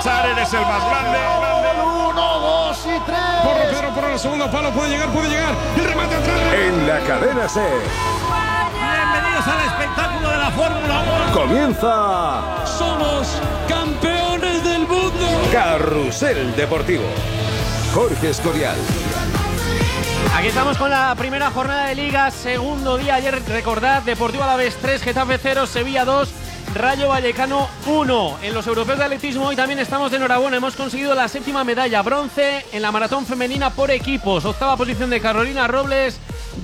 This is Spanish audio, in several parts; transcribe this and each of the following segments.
Eres el más grande. 1, 2 y 3. Pedro por el segundo palo. Puede llegar. El remate atrás. En la cadena SER. Bienvenidos al espectáculo de la Fórmula 1. Comienza. Somos campeones del mundo. Carrusel Deportivo. Jorge Escorial. Aquí estamos con la primera jornada de Liga, segundo día. Ayer, recordad, Deportivo Alavés 3, Getafe 0, Sevilla 2, Rayo Vallecano 1. En los europeos de atletismo hoy también estamos de enhorabuena. Hemos conseguido la 7ª medalla, bronce en la maratón femenina por equipos. 8ª posición de Carolina Robles,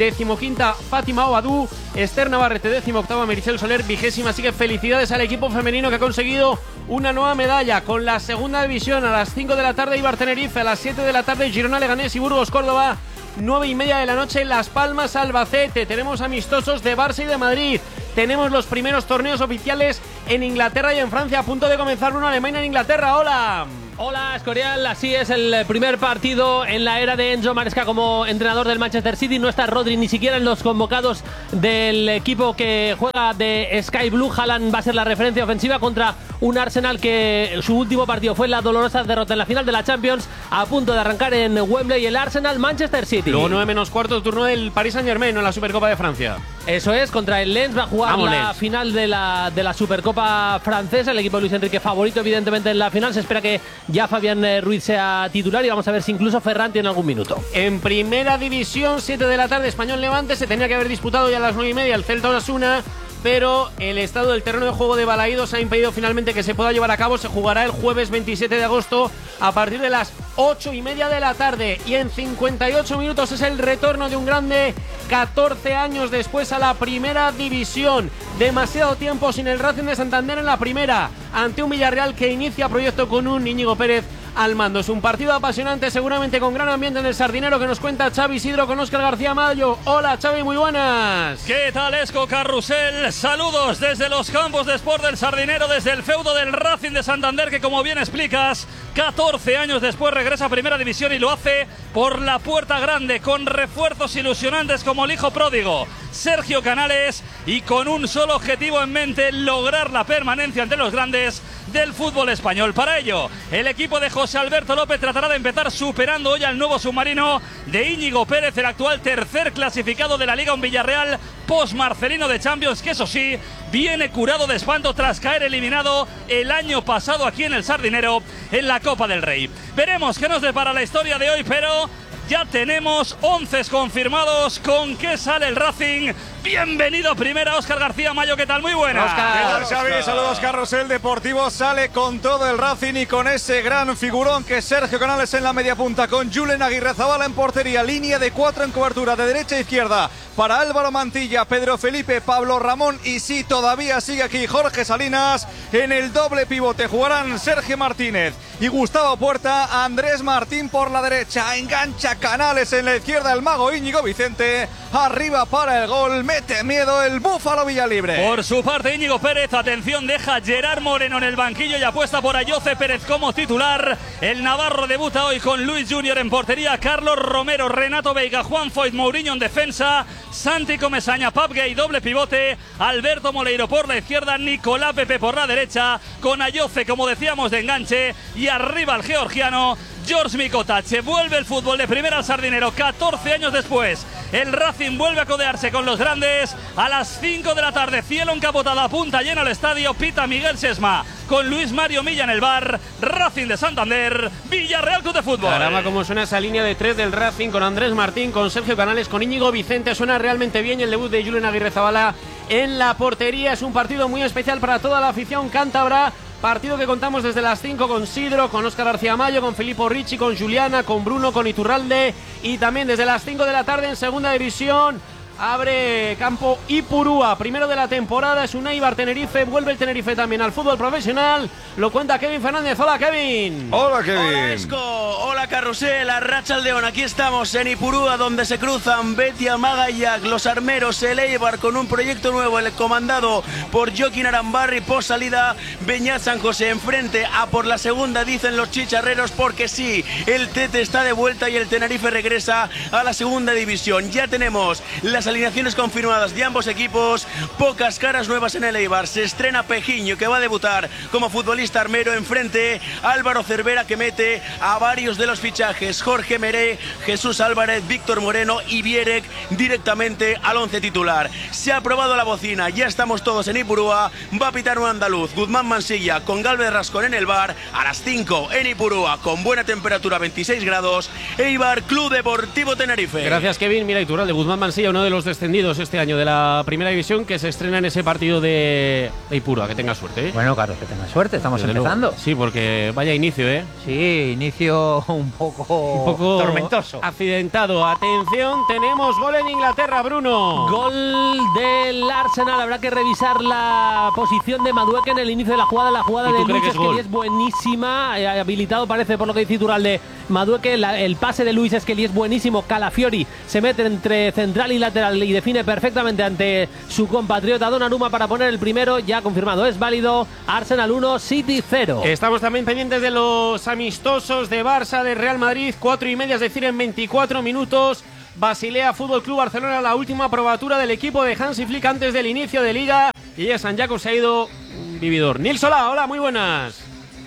15ª Fátima Obadú, Esther Navarrete 18ª, Meritxell Soler 20ª. Así que felicidades al equipo femenino que ha conseguido una nueva medalla. Con la segunda división a las 5 de la tarde Eibar Tenerife, a las 7 de la tarde Girona Leganés y Burgos Córdoba. 9:30 de la noche Las Palmas Albacete. Tenemos amistosos de Barça y de Madrid. Tenemos los primeros torneos oficiales en Inglaterra y en Francia. A punto de comenzar una Alemania en Inglaterra. ¡Hola! Hola, Escorial, así es el primer partido en la era de Enzo Maresca como entrenador del Manchester City. No está Rodri ni siquiera en los convocados del equipo que juega de Sky Blue. Haaland va a ser la referencia ofensiva contra un Arsenal que su último partido fue la dolorosa derrota en la final de la Champions, a punto de arrancar en Wembley. El Arsenal-Manchester City. Luego 9:15 turno del Paris Saint-Germain en la Supercopa de Francia. Eso es, contra el Lens va a jugar la final de la Supercopa francesa. El equipo de Luis Enrique favorito evidentemente en la final. Se espera que ya Fabián Ruiz sea titular y vamos a ver si incluso Ferran tiene algún minuto. En primera división, 7 de la tarde, Español Levante. Se tenía que haber disputado ya a las 9:30 el Celta Osasuna, pero el estado del terreno de juego de Balaídos ha impedido finalmente que se pueda llevar a cabo. Se jugará el jueves 27 de agosto a partir de las 8:30 de la tarde. Y en 58 minutos es el retorno de un grande 14 años después a la primera división. Demasiado tiempo sin el Racing de Santander en la primera, ante un Villarreal que inicia proyecto con un Íñigo Pérez al mando. Es un partido apasionante, seguramente con gran ambiente en el Sardinero, que nos cuenta Xavi Isidro con Óscar García Mayo. Hola Xavi, muy buenas. ¿Qué tal, Esco Carrusel? Saludos desde los campos de Sport del Sardinero, desde el feudo del Racing de Santander, que como bien explicas, 14 años después regresa a Primera División y lo hace por la puerta grande, con refuerzos ilusionantes como el hijo pródigo Sergio Canales, y con un solo objetivo en mente: lograr la permanencia entre los grandes del fútbol español. Para ello, el equipo de José Alberto López tratará de empezar superando hoy al nuevo submarino de Íñigo Pérez, el actual tercer clasificado de la Liga, un Villarreal post-marcelino de Champions, que eso sí, viene curado de espanto tras caer eliminado el año pasado aquí en el Sardinero en la Copa del Rey. Veremos qué nos depara la historia de hoy, pero ya tenemos 11 confirmados. ¿Con qué sale el Racing? Bienvenido primera, Óscar García Mayo, ¿qué tal? Muy buenas. ¿Qué tal, Xavi? Saludos, Carrusel Deportivo. Sale con todo el Racing y con ese gran figurón que es Sergio Canales en la media punta, con Julen Aguirrezabala en portería, línea de 4 en cobertura de derecha a izquierda para Álvaro Mantilla, Pedro Felipe, Pablo Ramón y sí, todavía sigue aquí Jorge Salinas. En el doble pivote jugarán Sergio Martínez y Gustavo Puerta. Andrés Martín por la derecha, engancha Canales en la izquierda, el mago Íñigo Vicente arriba para el gol. Mete miedo el Búfalo Villalibre. Por su parte, Íñigo Pérez, atención, deja a Gerard Moreno en el banquillo y apuesta por Ayoce Pérez como titular. El navarro debuta hoy con Luis Junior en portería, Carlos Romero, Renato Veiga, Juan Foyt, Mourinho en defensa, Santi Comesaña, Papgay, doble pivote, Alberto Moleiro por la izquierda, Nicolás Pepe por la derecha, con Ayoce, como decíamos, de enganche, y arriba el georgiano George Mikotache. Vuelve el fútbol de primera al Sardinero 14 años después. El Racing vuelve a codearse con los grandes a las 5 de la tarde. Cielo encapotada, punta llena el estadio. Pita Miguel Sesma con Luis Mario Milla en el bar. Racing de Santander, Villarreal Club de Fútbol. Caramba, cómo suena esa línea de 3 del Racing, con Andrés Martín, con Sergio Canales, con Íñigo Vicente. Suena realmente bien. Y el debut de Julen Aguirrezabala en la portería. Es un partido muy especial para toda la afición cántabra. Partido que contamos desde las 5 con Sidro, con Óscar García Mayo, con Filippo Ricci, con Juliana, con Bruno, con Iturralde, y también desde las 5 de la tarde en segunda división abre campo Ipurúa, primero de la temporada. Es un Eibar Tenerife, vuelve el Tenerife también al fútbol profesional. Lo cuenta Kevin Fernández. Hola, Kevin. Hola, Kevin. Hola, Esco. Hola, Carrusel. Arratsaldeon. Aquí estamos en Ipurúa, donde se cruzan Betia, Magallac, los armeros, el Eibar, con un proyecto nuevo, el comandado por Joaquín Arambarri. Post salida, Beñat San José enfrente a por la segunda, dicen los chicharreros, porque sí, el Tete está de vuelta y el Tenerife regresa a la segunda división. Ya tenemos las las alineaciones confirmadas de ambos equipos, pocas caras nuevas en el Eibar. Se estrena Pejiño, que va a debutar como futbolista armero, enfrente Álvaro Cervera, que mete a varios de los fichajes: Jorge Meré, Jesús Álvarez, Víctor Moreno y Vierek directamente al 11 titular. Se ha aprobado la bocina, ya estamos todos en Ipurúa. Va a pitar un andaluz, Guzmán Mansilla, con Galvez Rascón en el bar. A las 5 en Ipurúa, con buena temperatura, 26 grados, Eibar Club Deportivo Tenerife. Gracias, Kevin. Mira, Iturralde, Guzmán Mansilla, uno de los descendidos este año de la primera división, que se estrena en ese partido de Ipurúa. Que tenga suerte, ¿eh? Bueno, claro, que tenga suerte, estamos empezando. Sí, porque vaya inicio, ¿eh? Sí, inicio un poco tormentoso. Accidentado. Atención, tenemos gol en Inglaterra, Bruno. Gol del Arsenal. Habrá que revisar la posición de Madueke en el inicio de la jugada. La jugada de Luis Esquelí es buenísima. Habilitado parece, por lo que dice Iturralde, Madueke. El pase de Luis Esquelí es buenísimo. Calafiori se mete entre central y lateral y define perfectamente ante su compatriota Donnarumma para poner el primero. Ya confirmado, es válido. Arsenal 1, City 0. Estamos también pendientes de los amistosos de Barça, de Real Madrid, 4:30, es decir, en 24 minutos. Basilea Fútbol Club Barcelona, la última probatura del equipo de Hansi Flick antes del inicio de Liga. Y ya San Jacob se ha ido un vividor. Nils Solá, hola, muy buenas.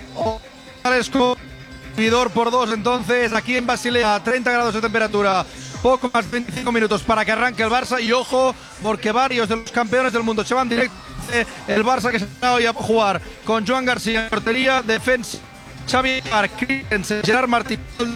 Vividor por 2 entonces aquí en Basilea, 30 grados de temperatura. Poco más de 25 minutos para que arranque el Barça. Y ojo, porque varios de los campeones del mundo se van directo. El Barça, que se va hoy a jugar con Joan García en portería, defensa Xavi Christensen, Gerard Martín,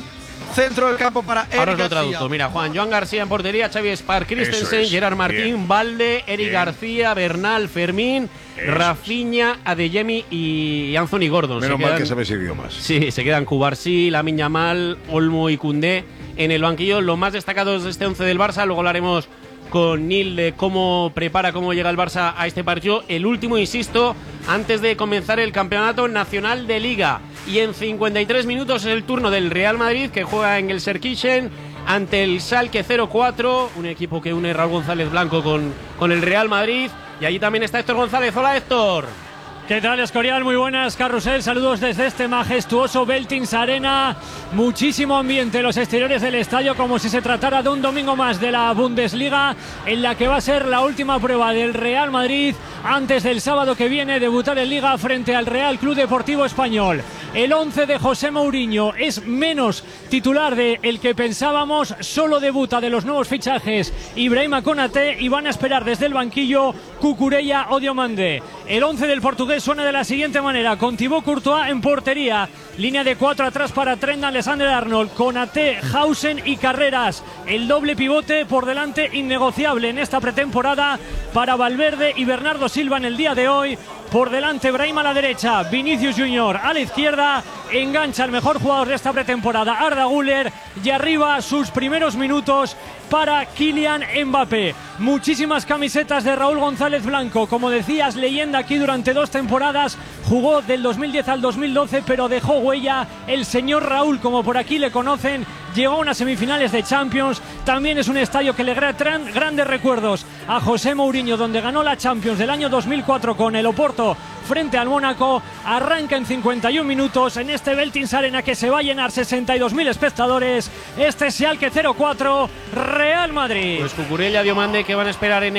centro del campo para Eric Ahora os lo García. traduzco. Mira, Joan García en portería, Xavi Spar Christensen, Gerard Martín, Valde, Eric García, Bernal, Fermín, Rafinha, Adeyemi y Anthony Gordon. Menos mal que sabes idiomas. Sí, se quedan Cubarsí, Lamine Yamal, Olmo y Koundé en el banquillo. Los más destacados de este 11 del Barça. Luego hablaremos con Nil de cómo llega el Barça a este partido. El último, insisto, antes de comenzar el campeonato nacional de Liga. Y en 53 minutos es el turno del Real Madrid, que juega en el Gelsenkirchen ante el Schalke 04, un equipo que une Raúl González Blanco con el Real Madrid. Y allí también está Héctor González. Hola, Héctor. ¿Qué tal, Escorial? Muy buenas, Carrusel. Saludos desde este majestuoso Veltins Arena. Muchísimo ambiente en los exteriores del estadio, como si se tratara de un domingo más de la Bundesliga, en la que va a ser la última prueba del Real Madrid antes del sábado que viene debutar en Liga frente al Real Club Deportivo Español. El 11 de José Mourinho es menos titular de el que pensábamos. Solo debuta de los nuevos fichajes Ibrahima Konaté y van a esperar desde el banquillo Cucurella o Diomande. El 11 del portugués suena de la siguiente manera, con Thibaut Courtois en portería, línea de 4 atrás para Trent Alexander-Arnold, Konaté, Hausen y Carreras. El doble pivote por delante innegociable en esta pretemporada para Valverde y Bernardo Silva en el día de hoy. Por delante Brahim a la derecha, Vinicius Junior a la izquierda, engancha el mejor jugador de esta pretemporada, Arda Güler, y arriba sus primeros minutos para Kylian Mbappé. Muchísimas camisetas de Raúl González Blanco, como decías, leyenda aquí durante 2 temporadas, jugó del 2010 al 2012, pero dejó huella el señor Raúl, como por aquí le conocen. Llegó a unas semifinales de Champions, también es un estadio que le trae grandes recuerdos a José Mourinho, donde ganó la Champions del año 2004 con el Oporto frente al Mónaco. Arranca en 51 minutos en este Veltins Arena, que se va a llenar, 62.000 espectadores. Este Schalke 04, Real Madrid. Pues Cucurella, Diomande, que van a esperar en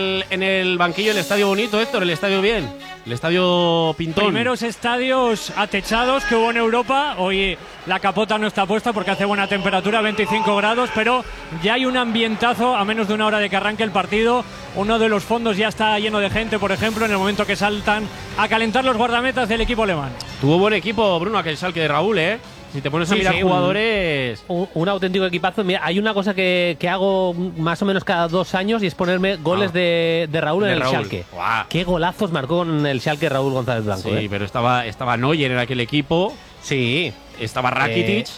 el banquillo. El estadio bonito, Héctor, el estadio bien, el estadio pintón. Primeros estadios atechados que hubo en Europa. Hoy la capota no está puesta porque hace buena temperatura, 25 grados, pero ya hay un ambientazo a menos de una hora de que arranque el partido. Uno de los fondos ya está lleno de gente, por ejemplo, en el momento que saltan a calentar los guardametas del equipo alemán. Tuvo buen equipo, Bruno, aquel Schalke de Raúl, ¿eh? Si te pones a mirar jugadores... Un auténtico equipazo. Mira, hay una cosa que hago más o menos cada 2 años y es ponerme goles de Raúl en el Schalke. Wow. Qué golazos marcó con el Schalke Raúl González Blanco. Sí, pero estaba Neuer en aquel equipo. Sí. Estaba Rakitic.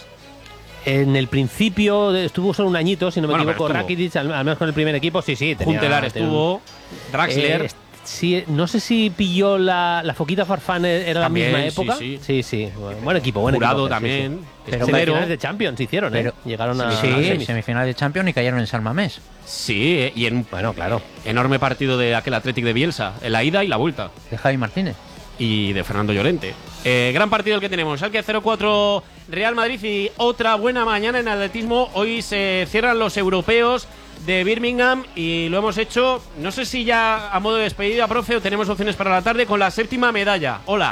En el principio estuvo solo un añito, si no me equivoco, pero Rakitic, al menos con el primer equipo. Sí. Huntelaar estuvo. Draxler. Sí, no sé si pilló la Foquita Farfán, era también, la misma época. Sí. Buen equipo, Jurado equipo, también. Sí. Pero semifinales de Champions hicieron, ¿eh? Llegaron a semifinales de Champions y cayeron en San Mamés. Sí, y bueno, claro. Enorme partido de aquel Athletic de Bielsa, en la ida y la vuelta. De Javi Martínez. Y de Fernando Llorente. Gran partido el que tenemos. Schalke 04, Real Madrid, y otra buena mañana en atletismo. Hoy se cierran los europeos de Birmingham y lo hemos hecho, no sé si ya a modo de despedida, profe, o tenemos opciones para la tarde con la 7ª medalla. Hola.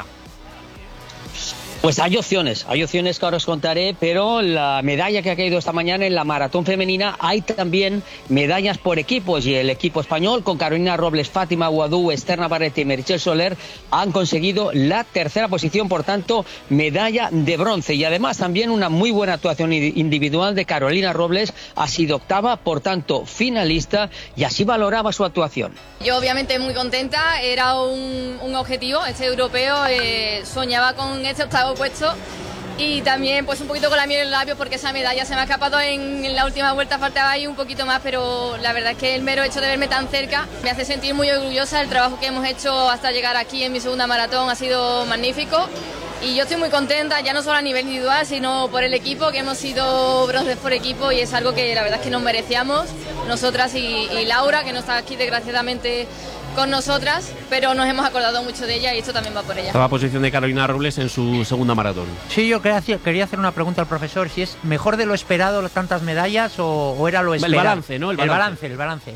Pues hay opciones que ahora os contaré, pero la medalla que ha caído esta mañana en la maratón femenina, hay también medallas por equipos, y el equipo español con Carolina Robles, Fátima Aguadú, Esther Navarrete y Meritxell Soler han conseguido la 3ª posición, por tanto medalla de bronce, y además también una muy buena actuación individual de Carolina Robles, ha sido 8ª, por tanto finalista, y así valoraba su actuación. Yo obviamente muy contenta, era un objetivo, este europeo, soñaba con este 8º puesto y también pues un poquito con la miel en el labio porque esa medalla se me ha escapado en la última vuelta, faltaba ahí un poquito más, pero la verdad es que el mero hecho de verme tan cerca me hace sentir muy orgullosa. El trabajo que hemos hecho hasta llegar aquí en mi 2ª maratón ha sido magnífico y yo estoy muy contenta, ya no solo a nivel individual sino por el equipo, que hemos sido bronces por equipo y es algo que la verdad es que nos merecíamos nosotras y Laura, que no está aquí desgraciadamente con nosotras, pero nos hemos acordado mucho de ella y esto también va por ella. Estaba posición de Carolina Robles en su 2ª maratón. Sí, yo quería hacer una pregunta al profesor, si es mejor de lo esperado tantas medallas o era lo esperado. El balance, ¿no? El balance.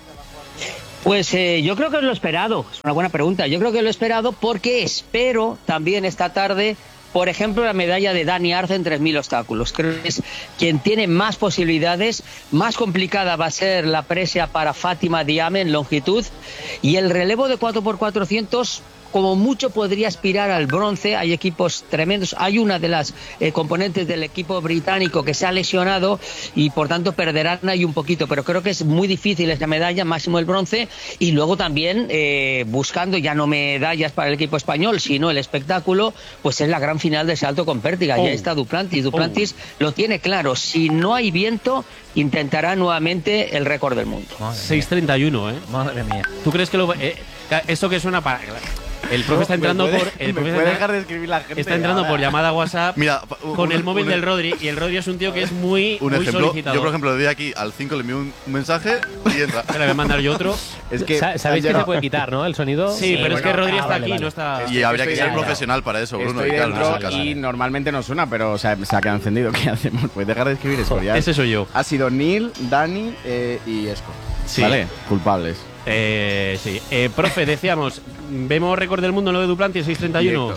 Pues yo creo que es lo esperado, es una buena pregunta, yo creo que es lo esperado porque espero también esta tarde, por ejemplo, la medalla de Dani Arce en 3.000 obstáculos. Creo que es quien tiene más posibilidades. Más complicada va a ser la presea para Fátima Diame en longitud. Y el relevo de 4x400, como mucho podría aspirar al bronce. Hay equipos tremendos. Hay una de las componentes del equipo británico que se ha lesionado y por tanto perderán ahí un poquito, pero creo que es muy difícil esta medalla, máximo el bronce. Y luego también buscando ya no medallas para el equipo español, sino el espectáculo, pues es la gran final de salto con pértiga. Ya está Duplantis lo tiene claro, si no hay viento intentará nuevamente el récord del mundo. 6:31, Madre mía. ¿Tú crees que esto que suena para... El profe está entrando está entrando por llamada WhatsApp. Mira, con el móvil del Rodri, y el Rodri es un tío que es muy solicitado. Yo, por ejemplo, le doy aquí al 5, le envío un mensaje y entra. Ahora voy a mandar yo otro. Es que sabéis que se puede quitar, ¿no? El sonido. Sí, pero es que Rodri está aquí, no está. Y habría que ser profesional para eso, Bruno. Estoy dentro y normalmente no suena, pero se ha quedado encendido. ¿Qué hacemos? Pues dejar de escribir Escorial. Ese soy yo. Ha sido Neil, Dani y Esco. Sí. ¿Vale? Culpables. Sí. Profe, decíamos, ¿vemos récord del mundo en lo de Duplantis 6:31?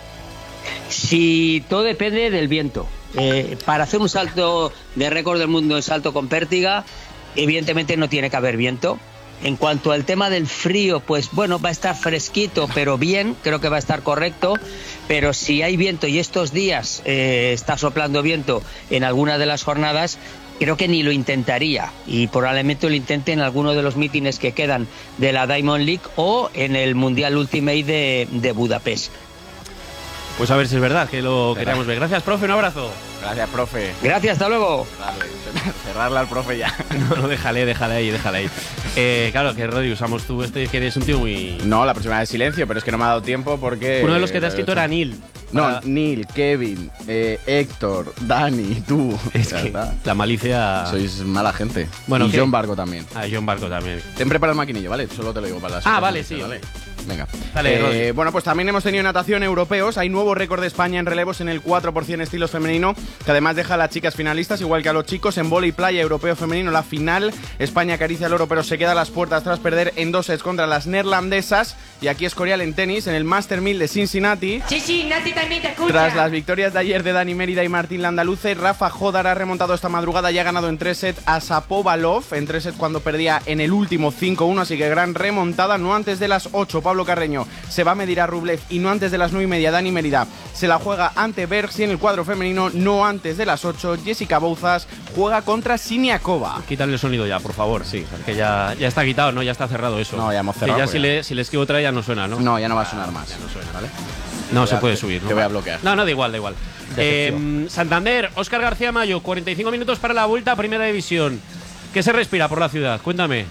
Si todo depende del viento. Para hacer un salto de récord del mundo en salto con pértiga, evidentemente no tiene que haber viento. En cuanto al tema del frío, pues bueno, va a estar fresquito, pero bien, creo que va a estar correcto. Pero si hay viento y estos días está soplando viento en alguna de las jornadas, creo que ni lo intentaría, y probablemente lo intente en alguno de los mítines que quedan de la Diamond League o en el Mundial Ultimate de Budapest. Pues a ver si es verdad que lo queríamos ver. Gracias, profe, un abrazo. Gracias, profe. Gracias, hasta luego. Cerrarla al profe ya. No, déjale ahí. Claro, que Rodri, usamos tú que eres un tío muy... No, la próxima vez silencio, pero es que no me ha dado tiempo porque... Uno de los que te ha escrito era Neil. No, Neil, Kevin, Héctor, Dani, tú. Es que la malicia... Sois mala gente. Bueno, y John Barco también. John Barco también. Ten preparado el maquinillo, ¿vale? Solo te lo digo para las... Vale, sí. ¿vale? Venga. Dale, bueno, pues también hemos tenido natación europeos. Hay nuevo récord de España en relevos en el 4% estilos femenino, que además deja a las chicas finalistas, igual que a los chicos. En vóley playa europeo femenino, la final, España acaricia el oro, pero se queda a las puertas tras perder en 2 sets contra las neerlandesas. Y aquí Escorial en tenis, en el Master 1000 de Cincinnati. Sí, Nati también te escucha. Tras las victorias de ayer de Dani Mérida y Martín Landaluce, Rafa Jodar ha remontado esta madrugada y ha ganado en 3 sets a Shapovalov, en 3 sets cuando perdía en el último 5-1, así que gran remontada. No antes de las 8, Pablo Carreño se va a medir a Rublev, y no antes de las 9:30, Dani Mérida se la juega ante Bergs, y en el cuadro femenino, no antes de las 8, Jessica Bouzas juega contra Siniakova. Quítale el sonido ya, por favor, sí, que ya está quitado, ¿no? Ya está cerrado eso. No, ya hemos cerrado. Que ya si le escribo otra ya no suena, ¿no? No, ya no va a sonar más. Ya no suena, ¿vale? No se puede subir, ¿no? Te voy a bloquear. No, da igual. Santander, Óscar García Mayo, 45 minutos para la vuelta a Primera División. ¿Qué se respira por la ciudad? Cuéntame.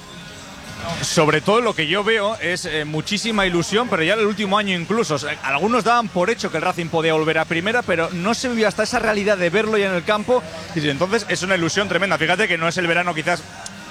Sobre todo lo que yo veo es muchísima ilusión, pero ya en el último año incluso. O sea, algunos daban por hecho que el Racing podía volver a primera, pero no se vivió hasta esa realidad de verlo ya en el campo. Y entonces es una ilusión tremenda. Fíjate que no es el verano quizás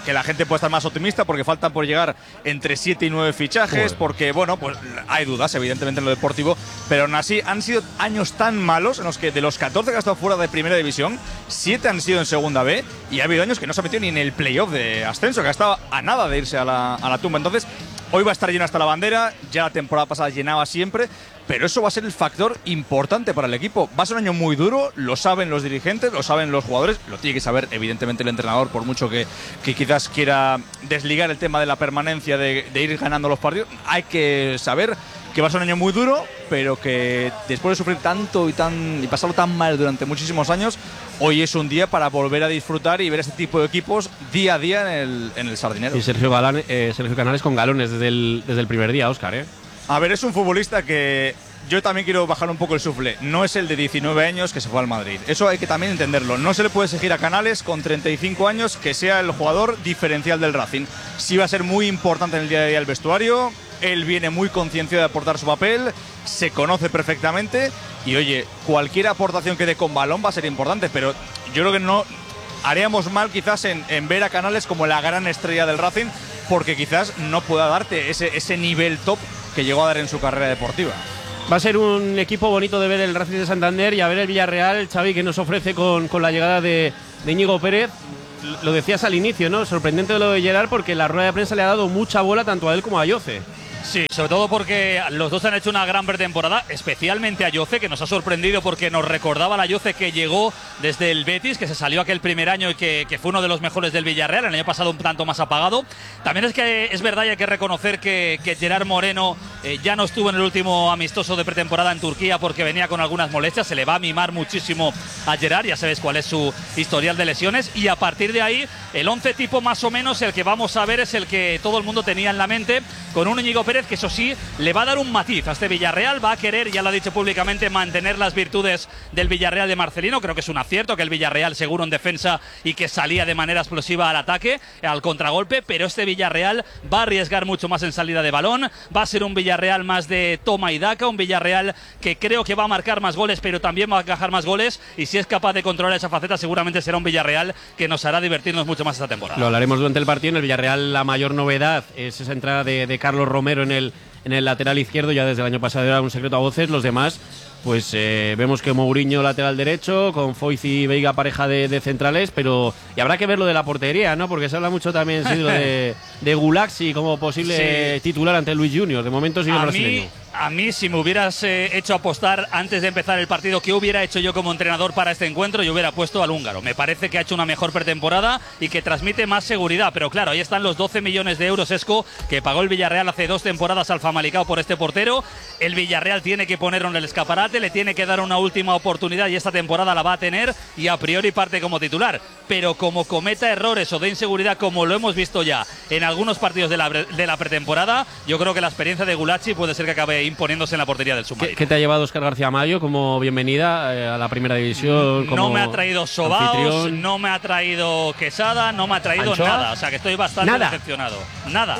que la gente puede estar más optimista porque faltan por llegar entre 7 y 9 fichajes, porque, bueno, pues hay dudas, evidentemente, en lo deportivo, pero aún así han sido años tan malos en los que de los 14 que han estado fuera de primera división, 7 han sido en segunda B y ha habido años que no se ha metido ni en el playoff de ascenso, que ha estado a nada de irse a la tumba. Entonces, hoy va a estar lleno hasta la bandera, ya la temporada pasada llenaba siempre, pero eso va a ser el factor importante para el equipo. Va a ser un año muy duro, lo saben los dirigentes, lo saben los jugadores, lo tiene que saber evidentemente el entrenador, por mucho que quizás quiera desligar el tema de la permanencia, de ir ganando los partidos. Hay que saber que va a ser un año muy duro, pero que después de sufrir tanto y pasarlo tan mal durante muchísimos años, hoy es un día para volver a disfrutar y ver este tipo de equipos día a día en el Sardinero. Y Sergio Canales con galones desde el primer día, Óscar, A ver, es un futbolista que yo también quiero bajar un poco el sufle. No es el de 19 años que se fue al Madrid. Eso hay que también entenderlo. No se le puede exigir a Canales con 35 años que sea el jugador diferencial del Racing. Sí va a ser muy importante en el día a día el vestuario. Él viene muy concienciado de aportar su papel, se conoce perfectamente y, oye, cualquier aportación que dé con balón va a ser importante, pero yo creo que no haríamos mal quizás en ver a Canales como la gran estrella del Racing, porque quizás no pueda darte ese nivel top que llegó a dar en su carrera deportiva. Va a ser un equipo bonito de ver el Racing de Santander y a ver el Villarreal, Xavi, que nos ofrece con la llegada de Íñigo Pérez. Lo decías al inicio, ¿no? Sorprendente lo de Gerard, porque la rueda de prensa le ha dado mucha bola tanto a él como a Yoce. Sí, sobre todo porque los dos han hecho una gran pretemporada, especialmente a Yoce, que nos ha sorprendido porque nos recordaba la Yoce que llegó desde el Betis, que se salió aquel primer año y que fue uno de los mejores del Villarreal, el año pasado un tanto más apagado. También es que es verdad y hay que reconocer que Gerard Moreno ya no estuvo en el último amistoso de pretemporada en Turquía porque venía con algunas molestias, se le va a mimar muchísimo a Gerard, ya sabes cuál es su historial de lesiones, y a partir de ahí el 11 tipo más o menos el que vamos a ver es el que todo el mundo tenía en la mente, con un Íñigo Pérez que eso sí, le va a dar un matiz a este Villarreal, va a querer, ya lo ha dicho públicamente, mantener las virtudes del Villarreal de Marcelino. Creo que es un acierto que el Villarreal seguro en defensa y que salía de manera explosiva al ataque, al contragolpe, pero este Villarreal va a arriesgar mucho más en salida de balón, va a ser un Villarreal más de toma y daca, un Villarreal que creo que va a marcar más goles, pero también va a encajar más goles, y si es capaz de controlar esa faceta seguramente será un Villarreal que nos hará divertirnos mucho más esta temporada. Lo hablaremos durante el partido. En el Villarreal la mayor novedad es esa entrada de Carlos Romero en el lateral izquierdo. Ya desde el año pasado era un secreto a voces. Los demás, pues vemos que Mourinho lateral derecho, con Foyth y Veiga pareja de centrales, pero y habrá que ver lo de la portería, ¿no? Porque se habla mucho también de Gulaxi como posible titular ante Luis Junior. De momento sigue el brasileño. A mí, si me hubieras hecho apostar antes de empezar el partido qué hubiera hecho yo como entrenador para este encuentro, yo hubiera puesto al húngaro. Me parece que ha hecho una mejor pretemporada y que transmite más seguridad. Pero claro, ahí están los 12 millones de euros, Esco, que pagó el Villarreal hace 2 temporadas al Famalicão por este portero. El Villarreal tiene que ponerlo en el escaparate, le tiene que dar una última oportunidad y esta temporada la va a tener y a priori parte como titular. Pero como cometa errores o de inseguridad, como lo hemos visto ya en algunos partidos de la pretemporada, yo creo que la experiencia de Gulaxi puede ser que acabe imponiéndose en la portería del Submarino. ¿Qué te ha llevado Óscar García Mayo como bienvenida a la primera división? No me ha traído sobaos, no me ha traído quesada, no me ha traído nada. O sea que estoy bastante decepcionado. Nada.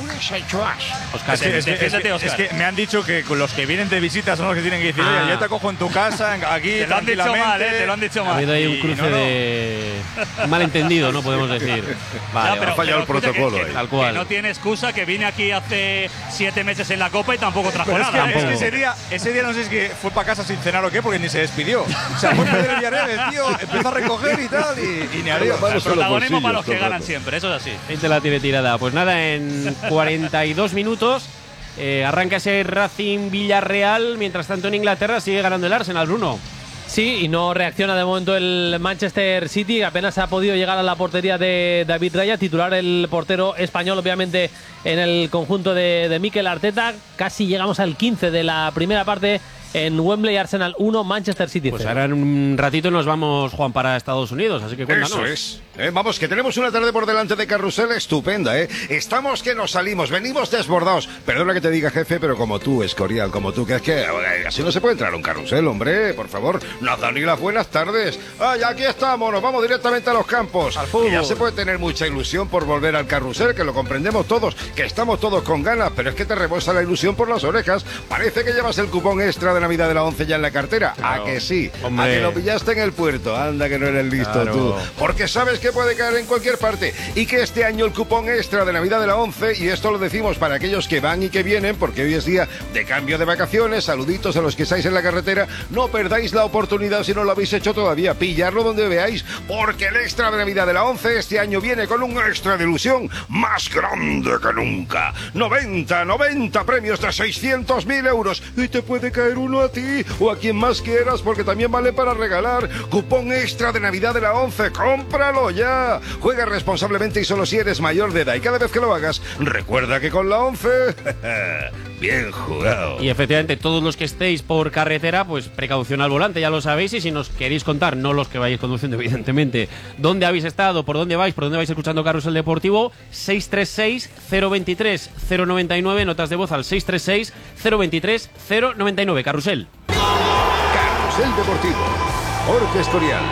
Óscar, es que me han dicho que los que vienen de visita son los que tienen que decir, oye, yo te cojo en tu casa, aquí te lo han dicho mal, te lo han dicho mal. Ha habido ahí un cruce de un malentendido, ¿no? Podemos decir. Vale, pero ha fallado el protocolo. Tal cual. Que no tiene excusa, que vine aquí hace 7 meses en la Copa y tampoco trajo nada. Es que ese día no sé si es que fue para casa sin cenar o qué, porque ni se despidió. O sea, fue del Villarreal, el tío empezó a recoger y tal, y ni adiós. El protagonismo para los que ganan siempre, eso es así. Este la tiene tirada. Pues nada, en 42 minutos arranca ese Racing Villarreal. Mientras tanto en Inglaterra sigue ganando el Arsenal, Bruno. Sí, y no reacciona de momento el Manchester City. Apenas ha podido llegar a la portería de David Raya, titular el portero español, obviamente, en el conjunto de Mikel Arteta. Casi llegamos al 15 de la primera parte en Wembley. Arsenal 1, Manchester City 0. Pues ahora en un ratito nos vamos, Juan, para Estados Unidos, así que cuéntanos. Eso es. Vamos, que tenemos una tarde por delante de carrusel estupenda, ¿eh? Estamos que nos salimos, venimos desbordados. Perdona que te diga, jefe, pero como tú, Escorial, como tú, que es que así no se puede entrar a un carrusel, hombre, por favor. Nos dan ni las buenas tardes. ¡Ay, aquí estamos! Nos vamos directamente a los campos. Al fútbol. Que ya se puede tener mucha ilusión por volver al carrusel, que lo comprendemos todos, que estamos todos con ganas, pero es que te rebosa la ilusión por las orejas. Parece que llevas el cupón extra de Navidad de la 11 ya en la cartera? Claro. ¿A que sí? Hombre. ¿A que lo pillaste en el puerto? Anda que no eres listo Claro. tú. Porque sabes que puede caer en cualquier parte y que este año el cupón extra de Navidad de la 11, y esto lo decimos para aquellos que van y que vienen, porque hoy es día de cambio de vacaciones, saluditos a los que estáis en la carretera, no perdáis la oportunidad si no lo habéis hecho todavía, pillarlo donde veáis, porque el extra de Navidad de la 11 este año viene con un extra de ilusión más grande que nunca. 90 premios de 600.000 euros y te puede caer uno a ti o a quien más quieras, porque también vale para regalar. Cupón extra de Navidad de la 11, cómpralo ya. Juega responsablemente y solo si eres mayor de edad, y cada vez que lo hagas, recuerda que con la 11 bien jugado. Y efectivamente, todos los que estéis por carretera, pues precaución al volante, ya lo sabéis. Y si nos queréis contar, no los que vayáis conduciendo, evidentemente, dónde habéis estado, por dónde vais escuchando Carrusel Deportivo, 636-023-099, notas de voz al 636-023-099. Carrusel. Carrusel Deportivo. Jorge Escorial.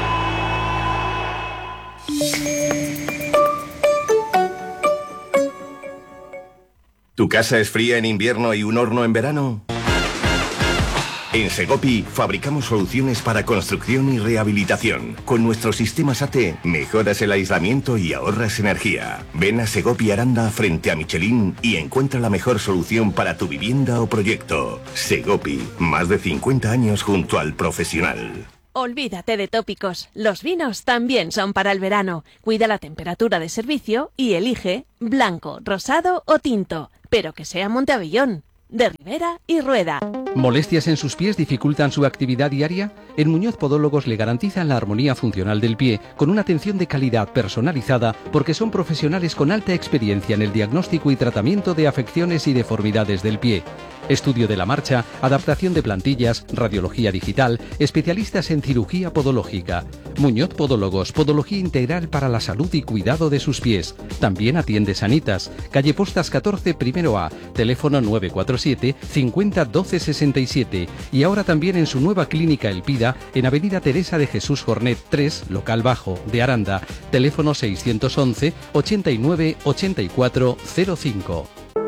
¿Tu casa es fría en invierno y un horno en verano? En Segopi fabricamos soluciones para construcción y rehabilitación. Con nuestros sistemas AT mejoras el aislamiento y ahorras energía. Ven a Segopi Aranda frente a Michelin y encuentra la mejor solución para tu vivienda o proyecto. Segopi, más de 50 años junto al profesional. Olvídate de tópicos. Los vinos también son para el verano. Cuida la temperatura de servicio y elige blanco, rosado o tinto, pero que sea Monteavellón, de Ribera y Rueda. ¿Molestias en sus pies dificultan su actividad diaria? En Muñoz Podólogos le garantizan la armonía funcional del pie con una atención de calidad personalizada, porque son profesionales con alta experiencia en el diagnóstico y tratamiento de afecciones y deformidades del pie. Estudio de la marcha, adaptación de plantillas, radiología digital, especialistas en cirugía podológica. Muñoz Podólogos, podología integral para la salud y cuidado de sus pies. También atiende Sanitas, calle Postas 14, primero A, teléfono 947 50 12 67, y ahora también en su nueva clínica El Pida, en avenida Teresa de Jesús Jornet 3, local bajo, de Aranda, teléfono 611 89 84 05.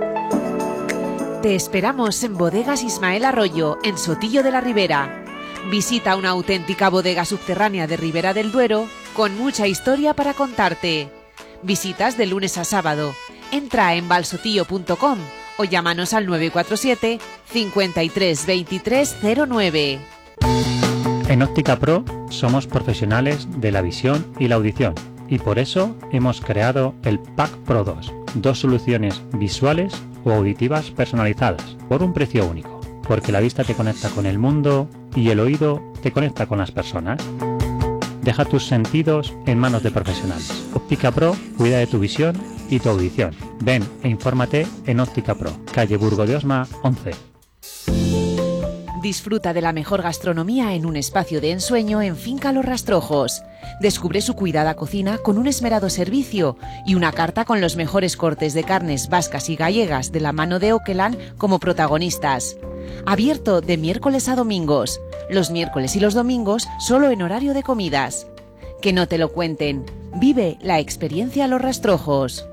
Te esperamos en Bodegas Ismael Arroyo, en Sotillo de la Ribera. Visita una auténtica bodega subterránea de Ribera del Duero con mucha historia para contarte. Visitas de lunes a sábado. Entra en valsotillo.com o llámanos al 947 53 23 09. En Óptica Pro somos profesionales de la visión y la audición, y por eso hemos creado el Pack Pro 2, dos soluciones visuales o auditivas personalizadas por un precio único, porque la vista te conecta con el mundo y el oído te conecta con las personas. Deja tus sentidos en manos de profesionales. Óptica Pro cuida de tu visión y tu audición. Ven e infórmate en Óptica Pro, calle Burgo de Osma 11. Disfruta de la mejor gastronomía en un espacio de ensueño en Finca Los Rastrojos. Descubre su cuidada cocina con un esmerado servicio y una carta con los mejores cortes de carnes vascas y gallegas de la mano de Oquelan como protagonistas. Abierto de miércoles a domingos. Los miércoles y los domingos solo en horario de comidas. Que no te lo cuenten. Vive la experiencia Los Rastrojos.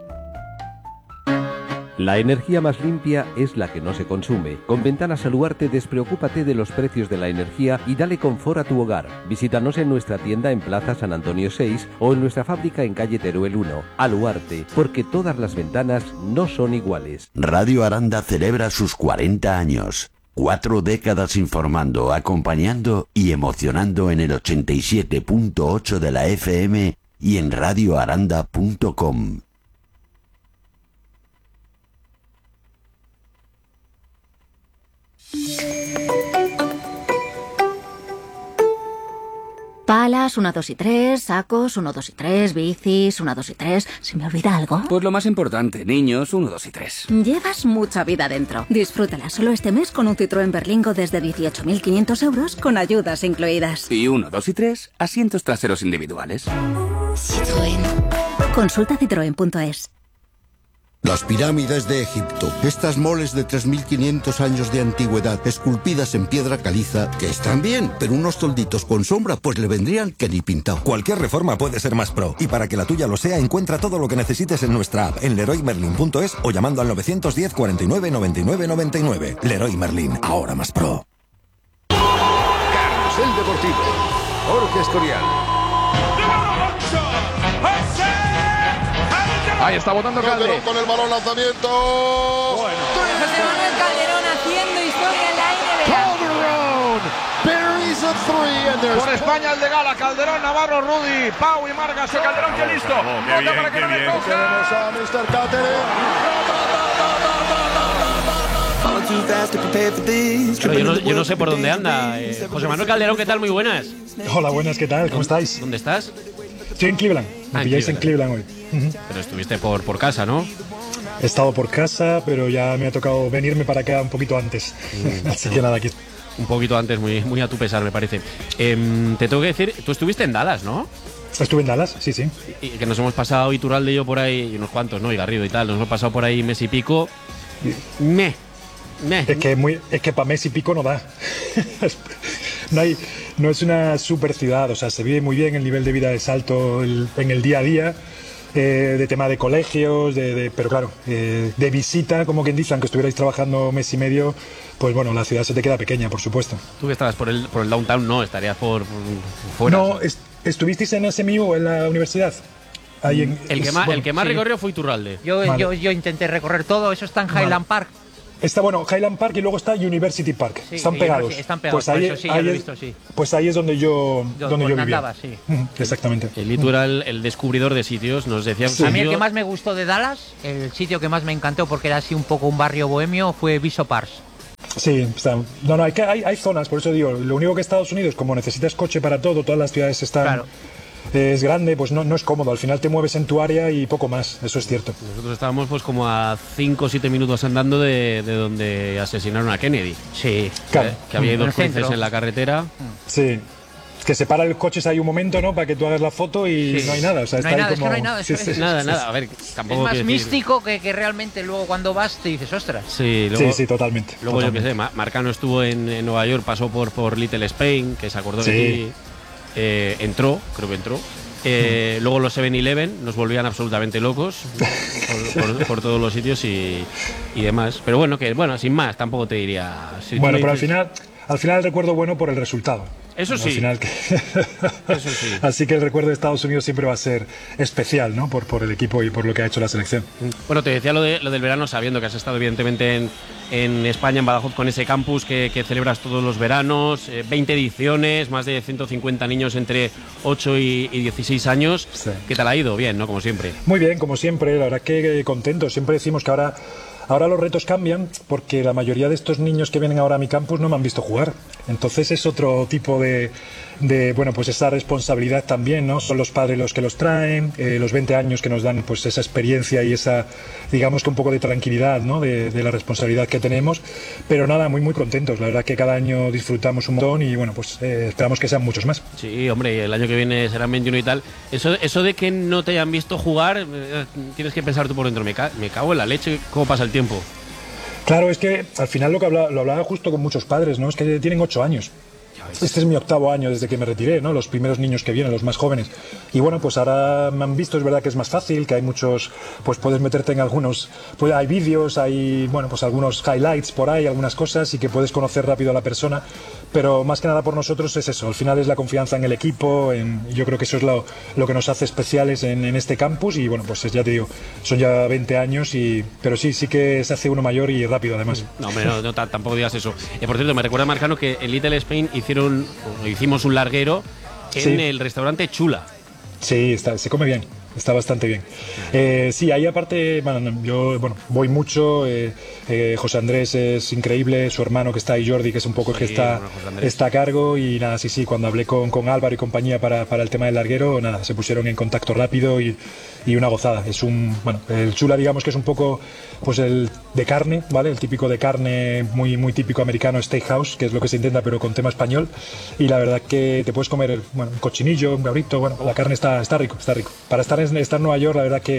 La energía más limpia es la que no se consume. Con Ventanas Aluarte despreocúpate de los precios de la energía y dale confort a tu hogar. Visítanos en nuestra tienda en Plaza San Antonio 6 o en nuestra fábrica en calle Teruel 1. Aluarte, porque todas las ventanas no son iguales. Radio Aranda celebra sus 40 años. 4 décadas informando, acompañando y emocionando en el 87.8 de la FM y en radioaranda.com. Palas, 1, 2 y 3, sacos, 1, 2 y 3, bicis, 1, 2 y 3. ¿Se me olvida algo? Pues lo más importante, niños, 1, 2 y 3. Llevas mucha vida dentro. Disfrútala solo este mes con un Citroën Berlingo desde 18.500 euros con ayudas incluidas. Y 1, 2 y 3, asientos traseros individuales. Citroën. Consulta citroen.es. Las pirámides de Egipto, estas moles de 3.500 años de antigüedad, esculpidas en piedra caliza, que están bien, pero unos tolditos con sombra pues le vendrían que ni pintado. Cualquier reforma puede ser más pro, y para que la tuya lo sea, encuentra todo lo que necesites en nuestra app, en leroymerlin.es o llamando al 910 49 99 99. Leroy Merlin, ahora más pro. Carrusel Deportivo. Jorge Escorial. Ahí está botando Calderón con el balón, lanzamiento. Bueno. José Manuel Calderón haciendo historia en la NBA. Por España el de Gala, Calderón, Navarro, Rudy, Pau y Margas. Calderón, que listo. Qué bien, para que no le coja. Tenemos a Mr. Cáceres. Yo no sé por dónde anda. José Manuel Calderón, ¿qué tal? Muy buenas. Hola, buenas, ¿qué tal? ¿Cómo estáis? ¿Dónde estás? Estoy en Cleveland. Me pilláis en Cleveland hoy. Pero estuviste por casa, ¿no? He estado por casa, pero ya me ha tocado venirme para acá un poquito antes. Así que nada, aquí. Un poquito antes, muy a tu pesar, me parece. Te tengo que decir, tú estuviste en Dallas, ¿no? Estuve en Dallas, sí. Y que nos hemos pasado Iturralde y yo por ahí, y unos cuantos, ¿no? Y Garrido y tal, nos hemos pasado por ahí mes y pico. Es que para mes y pico no da. No es una super ciudad, o sea, se vive muy bien, el nivel de vida es alto en el día a día, de tema de colegios, pero claro, de visita, como quien dice, aunque estuvierais trabajando mes y medio, pues bueno, la ciudad se te queda pequeña, por supuesto. Tú que estabas por el downtown, no, estarías por fuera. No, ¿estuvisteis en SMU o en la universidad? Ahí el que más recorrió fue Iturralde. Yo intenté recorrer todo, eso está en Highland Park. Está Highland Park y luego está University Park. Sí, están pegados. Están pegados, pues ahí, ya lo he visto, sí. Pues ahí es donde yo vivía. Andaba, sí. Exactamente. El Itu era el descubridor de sitios, nos decía. Sí. A mí el que más me gustó de Dallas, el sitio que más me encantó porque era así un poco un barrio bohemio, fue Bishop Park. Sí, hay zonas, por eso digo, lo único que Estados Unidos, como necesitas coche para todo, todas las ciudades están... Claro. Es grande, pues no es cómodo. Al final te mueves en tu área y poco más, eso es cierto. Nosotros estábamos pues como a 5 o 7 minutos andando de donde asesinaron a Kennedy. Sí. Claro. Que había 2 cruces en la carretera. Sí. Que se para el coche ahí un momento, ¿no? Para que tú hagas la foto y no hay nada. O sea, no hay nada, es que no hay nada. Nada. A ver, tampoco es más místico que realmente luego cuando vas te dices, ostras. Sí, totalmente. Luego yo qué sé, Marcano estuvo en Nueva York, pasó por Little Spain, que se acordó de ti. Creo que entró. Luego los 7-Eleven nos volvían absolutamente locos por todos los sitios y demás. Pero bueno, sin más, tampoco te diría. Bueno, pero al final recuerdo bueno por el resultado. Eso sí. Al final Eso sí. Así que el recuerdo de Estados Unidos siempre va a ser especial, ¿no? Por el equipo y por lo que ha hecho la selección. Bueno, te decía lo del verano, sabiendo que has estado evidentemente en España, en Badajoz, con ese campus que celebras todos los veranos, 20 ediciones, más de 150 niños entre 8 y 16 años. Sí. ¿Qué tal ha ido? Bien, ¿no? Como siempre. Muy bien, como siempre. La verdad que contento. Siempre decimos que ahora los retos cambian porque la mayoría de estos niños que vienen ahora a mi campus no me han visto jugar. Entonces es otro tipo de bueno, pues esa responsabilidad también, ¿no? Son los padres los que los traen, los 20 años que nos dan pues esa experiencia y esa, digamos que un poco de tranquilidad, ¿no? De la responsabilidad que tenemos. Pero nada, muy muy contentos. La verdad que cada año disfrutamos un montón y bueno, pues esperamos que sean muchos más. Sí, hombre, y el año que viene serán 21 y tal. Eso de que no te hayan visto jugar, tienes que pensar tú por dentro. Me cago en la leche, ¿cómo pasa el tiempo? Claro, es que al final lo hablaba justo con muchos padres, ¿no? Es que tienen 8 años. Este es mi 8º año desde que me retiré, ¿no? Los primeros niños que vienen, los más jóvenes. Y bueno, pues ahora me han visto, es verdad que es más fácil, que hay muchos, pues puedes meterte en algunos, pues hay vídeos, hay, bueno, pues algunos highlights por ahí, algunas cosas y que puedes conocer rápido a la persona. Pero más que nada por nosotros es eso, al final es la confianza en el equipo, yo creo que eso es lo que nos hace especiales en este campus y bueno, pues ya te digo, son ya 20 años, pero sí que se hace uno mayor y rápido además. No, hombre, no tampoco digas eso. Por cierto, me recuerda Marcano que en Little Spain hicimos un larguero en el restaurante Chula. Sí, se come bien. Está bastante bien. Sí, ahí aparte, yo voy mucho. José Andrés es increíble, su hermano que está ahí, Jordi, que es un poco el que está a cargo. Y nada, sí, cuando hablé con Álvaro y compañía para el tema del larguero, nada, se pusieron en contacto rápido y una gozada. Es el Chula, digamos que es un poco pues el de carne, ¿vale? El típico de carne muy, muy típico americano, steakhouse, que es lo que se intenta, pero con tema español. Y la verdad que te puedes comer un cochinillo, un cabrito, la carne está rico. Para estar en Nueva York, la verdad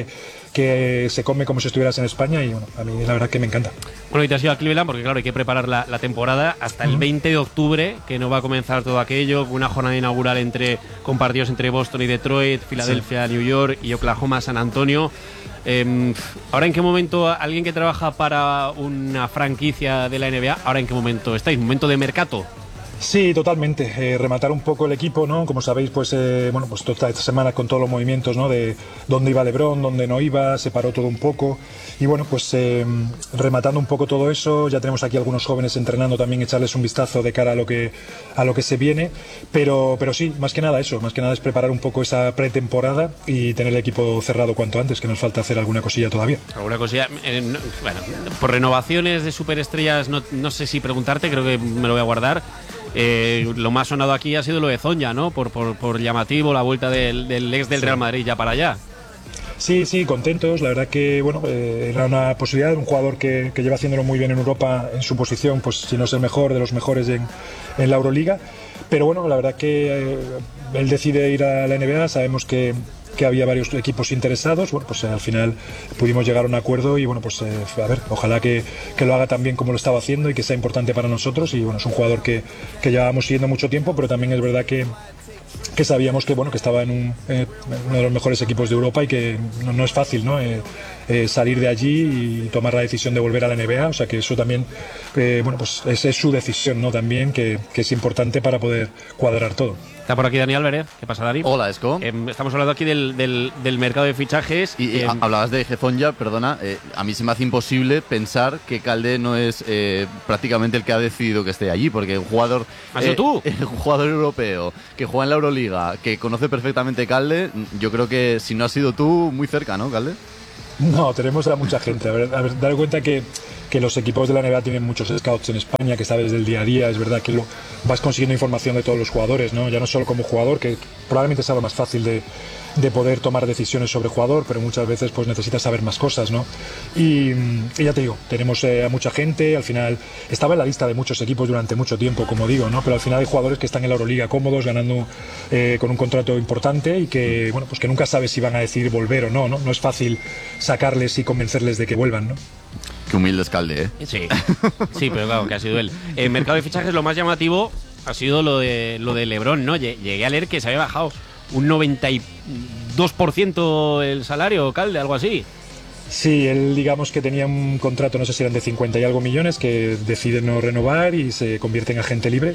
que se come como si estuvieras en España y bueno, a mí la verdad que me encanta. Bueno, y te has ido a Cleveland porque claro, hay que preparar la temporada hasta el 20 de octubre, que no va a comenzar todo aquello, una jornada inaugural con partidos entre Boston y Detroit, Filadelfia, New York y Oklahoma, San Antonio. Ahora, ¿en qué momento alguien que trabaja para una franquicia de la NBA, ahora en qué momento estáis? ¿Momento de mercado? Sí, totalmente. Rematar un poco el equipo, ¿no? Como sabéis, pues toda esta semana con todos los movimientos, ¿no? De dónde iba LeBron, dónde no iba, se paró todo un poco. Y bueno, pues rematando un poco todo eso, ya tenemos aquí algunos jóvenes entrenando también, echarles un vistazo de cara a lo que se viene. Pero sí, más que nada eso, más que nada es preparar un poco esa pretemporada y tener el equipo cerrado cuanto antes, que nos falta hacer alguna cosilla todavía. Alguna cosilla, bueno, por renovaciones de superestrellas, no sé si preguntarte, creo que me lo voy a guardar. Lo más sonado aquí ha sido lo de Zonja, ¿no? Por llamativo, la vuelta del ex del Real Madrid ya para allá. Sí, contentos. La verdad que era una posibilidad, un jugador que lleva haciéndolo muy bien en Europa en su posición, pues si no es el mejor, de los mejores en la Euroliga. Pero bueno, la verdad que él decide ir a la NBA, sabemos que había varios equipos interesados, bueno, pues al final pudimos llegar a un acuerdo y bueno, pues a ver, ojalá que lo haga tan bien como lo estaba haciendo y que sea importante para nosotros. Y bueno, es un jugador que llevábamos siguiendo mucho tiempo, pero también es verdad que sabíamos que estaba en uno de los mejores equipos de Europa y que no es fácil, ¿no? Salir de allí y tomar la decisión de volver a la NBA, o sea que eso también pues es su decisión, ¿no? También que es importante para poder cuadrar todo. Está por aquí Dani Álvarez. ¿Qué pasa, Dani? Hola, Esco. Estamos hablando aquí del mercado de fichajes. Y hablabas de Zonja, perdona. A mí se me hace imposible pensar que Calde no es prácticamente el que ha decidido que esté allí, porque un jugador... ¿Has sido tú? Un jugador europeo que juega en la Euroliga, que conoce perfectamente Calde, yo creo que si no has sido tú, muy cerca, ¿no, Calde? No, tenemos a mucha gente. A ver, dar cuenta que los equipos de la NBA tienen muchos scouts en España, que sabes del día a día. Es verdad que vas consiguiendo información de todos los jugadores, ¿no? Ya no solo como jugador, que probablemente sea lo más fácil de poder tomar decisiones sobre jugador, pero muchas veces pues necesitas saber más cosas, ¿no? Y ya te digo, tenemos a mucha gente. Al final estaba en la lista de muchos equipos durante mucho tiempo, como digo, ¿no? Pero al final hay jugadores que están en la Euroliga cómodos, ganando con un contrato importante y que, bueno, pues que nunca sabes si van a decidir volver o no, ¿no? No es fácil sacarles y convencerles de que vuelvan, ¿no? Qué humilde es Calde, ¿eh? Sí, pero claro, que ha sido él. En mercado de fichajes lo más llamativo ha sido lo de LeBron, ¿no? Llegué a leer que se había bajado un 92% el salario, Calde, algo así. Sí, él digamos que tenía un contrato, no sé si eran de 50 y algo millones, que decide no renovar y se convierte en agente libre.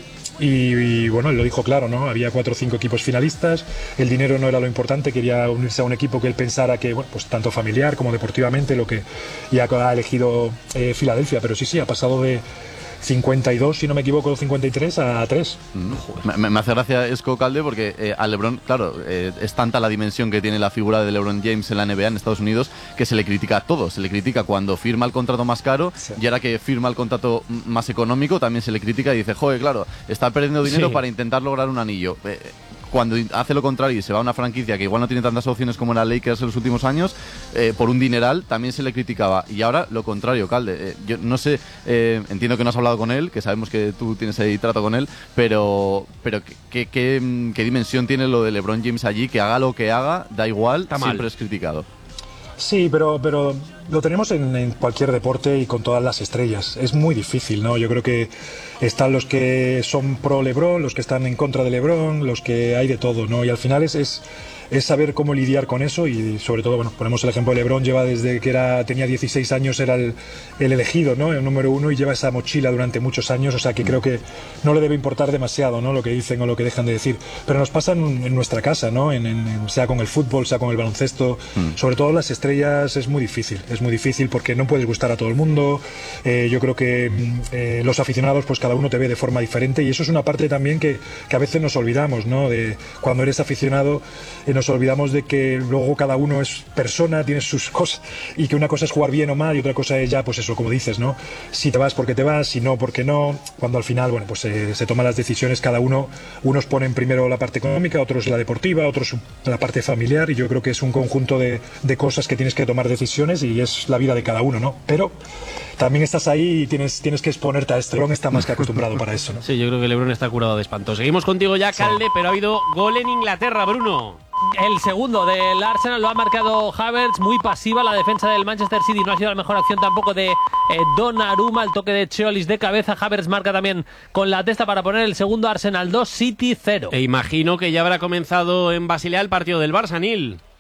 Y bueno, él lo dijo claro, ¿no? Había 4 o 5 equipos finalistas, el dinero no era lo importante, quería unirse a un equipo que él pensara que, bueno, pues tanto familiar como deportivamente, lo que ya ha elegido Filadelfia, pero sí, ha pasado de 52, si no me equivoco, 53 a 3. Me hace gracia Esco, Calde, porque a LeBron, claro, es tanta la dimensión que tiene la figura de LeBron James en la NBA en Estados Unidos que se le critica a todo. Se le critica cuando firma el contrato más caro, y ahora que firma el contrato más económico también se le critica y dice, joder, claro, está perdiendo dinero para intentar lograr un anillo. Cuando hace lo contrario y se va a una franquicia que igual no tiene tantas opciones como la Lakers en los últimos años, por un dineral también se le criticaba. Y ahora lo contrario, Calde. Yo no sé, entiendo que no has hablado con él, que sabemos que tú tienes ahí trato con él, pero ¿qué dimensión tiene lo de LeBron James allí? Que haga lo que haga, da igual, siempre es criticado. Sí, pero lo tenemos en cualquier deporte y con todas las estrellas. Es muy difícil, ¿no? Yo creo que están los que son pro LeBron, los que están en contra de LeBron, los que hay de todo, ¿no? Y al final es saber cómo lidiar con eso y sobre todo, bueno, ponemos el ejemplo de LeBron, lleva desde que tenía 16 años, era el elegido, ¿no? El número 1 y lleva esa mochila durante muchos años, o sea que creo que no le debe importar demasiado, ¿no? Lo que dicen o lo que dejan de decir, pero nos pasa en nuestra casa, ¿no? Sea con el fútbol, sea con el baloncesto, sobre todo las estrellas es muy difícil porque no puedes gustar a todo el mundo. Yo creo que los aficionados, pues cada uno te ve de forma diferente y eso es una parte también que a veces nos olvidamos, ¿no? De cuando eres aficionado, nos olvidamos de que luego cada uno es persona, tiene sus cosas y que una cosa es jugar bien o mal y otra cosa es ya, pues eso, como dices, ¿no? Si te vas, porque te vas, si no, porque no. Cuando al final, bueno, pues se toman las decisiones, cada uno, unos ponen primero la parte económica, otros la deportiva, otros la parte familiar y yo creo que es un conjunto de cosas que tienes que tomar decisiones y es la vida de cada uno, ¿no? Pero también estás ahí y tienes que exponerte a esto. LeBron está más que acostumbrado para eso, ¿no? Sí, yo creo que LeBron está curado de espanto. Seguimos contigo ya, Calde, pero ha habido gol en Inglaterra, Bruno. El segundo del Arsenal lo ha marcado Havertz, muy pasiva la defensa del Manchester City, no ha sido la mejor acción tampoco de Donnarumma, el toque de Cheolis de cabeza. Havertz marca también con la testa para poner el segundo. Arsenal 2, City 0. E imagino que ya habrá comenzado en Basilea el partido del Barça, Nil.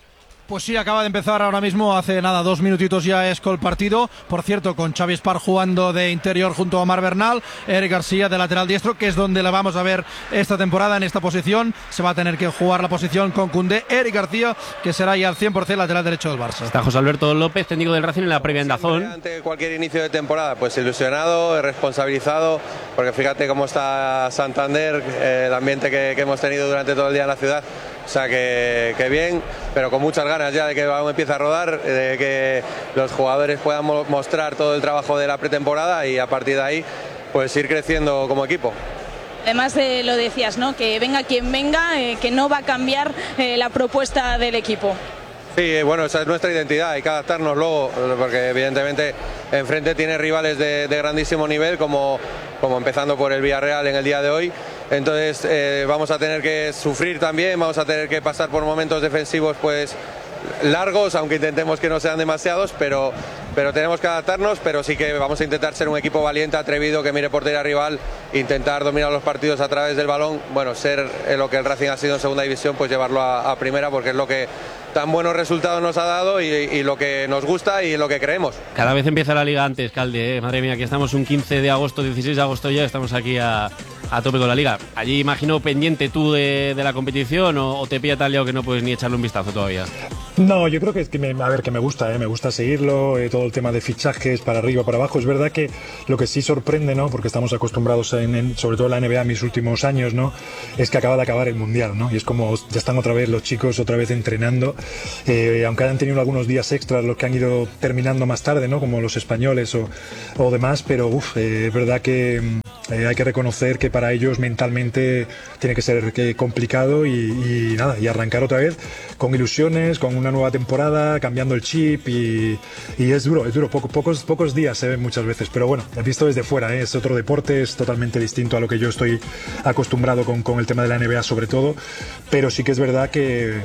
Pues sí, acaba de empezar ahora mismo, hace nada, 2 minutitos ya es con el partido. Por cierto, con Xavi Espar jugando de interior junto a Omar Bernal, Eric García de lateral diestro, que es donde la vamos a ver esta temporada en esta posición. Se va a tener que jugar la posición con Koundé, Eric García, que será ya al 100% lateral derecho del Barça. Está José Alberto López, técnico del Racing en la previa en Dazón. Ante cualquier inicio de temporada, pues ilusionado, responsabilizado, porque fíjate cómo está Santander, el ambiente que hemos tenido durante todo el día en la ciudad. O sea que bien, pero con muchas ganas ya de que empiece a rodar, de que los jugadores puedan mostrar todo el trabajo de la pretemporada y a partir de ahí pues ir creciendo como equipo. Además lo decías, ¿no? Que venga quien venga, que no va a cambiar la propuesta del equipo. Sí, bueno, esa es nuestra identidad, hay que adaptarnos luego, porque evidentemente enfrente tiene rivales de grandísimo nivel, como empezando por el Villarreal en el día de hoy. Entonces vamos a tener que sufrir también, vamos a tener que pasar por momentos defensivos pues largos, aunque intentemos que no sean demasiados, pero tenemos que adaptarnos, pero sí que vamos a intentar ser un equipo valiente, atrevido, que mire portería rival, intentar dominar los partidos a través del balón, bueno, ser lo que el Racing ha sido en segunda división, pues llevarlo a primera, porque es lo que tan buenos resultados nos ha dado y lo que nos gusta y lo que creemos. Cada vez empieza la liga antes, Calde, madre mía, aquí estamos un 15 de agosto, 16 de agosto ya, estamos aquí a tope con la liga. Allí imagino pendiente tú de la competición o te pilla tan liado que no puedes ni echarle un vistazo todavía. No, yo creo que me gusta seguirlo, todo el tema de fichajes para arriba, para abajo. Es verdad que lo que sí sorprende, ¿no? Porque estamos acostumbrados sobre todo en la NBA en mis últimos años, ¿no? Es que acaba de acabar el Mundial, ¿no? Y es como ya están otra vez los chicos otra vez entrenando, aunque hayan tenido algunos días extras los que han ido terminando más tarde, ¿no? Como los españoles o demás, pero es verdad que hay que reconocer que para ellos mentalmente tiene que ser complicado y arrancar otra vez con ilusiones, con una nueva temporada, cambiando el chip y es duro, pocos días se ven muchas veces, pero bueno, visto desde fuera, es otro deporte, es totalmente distinto a lo que yo estoy acostumbrado con el tema de la NBA sobre todo, pero sí que es verdad que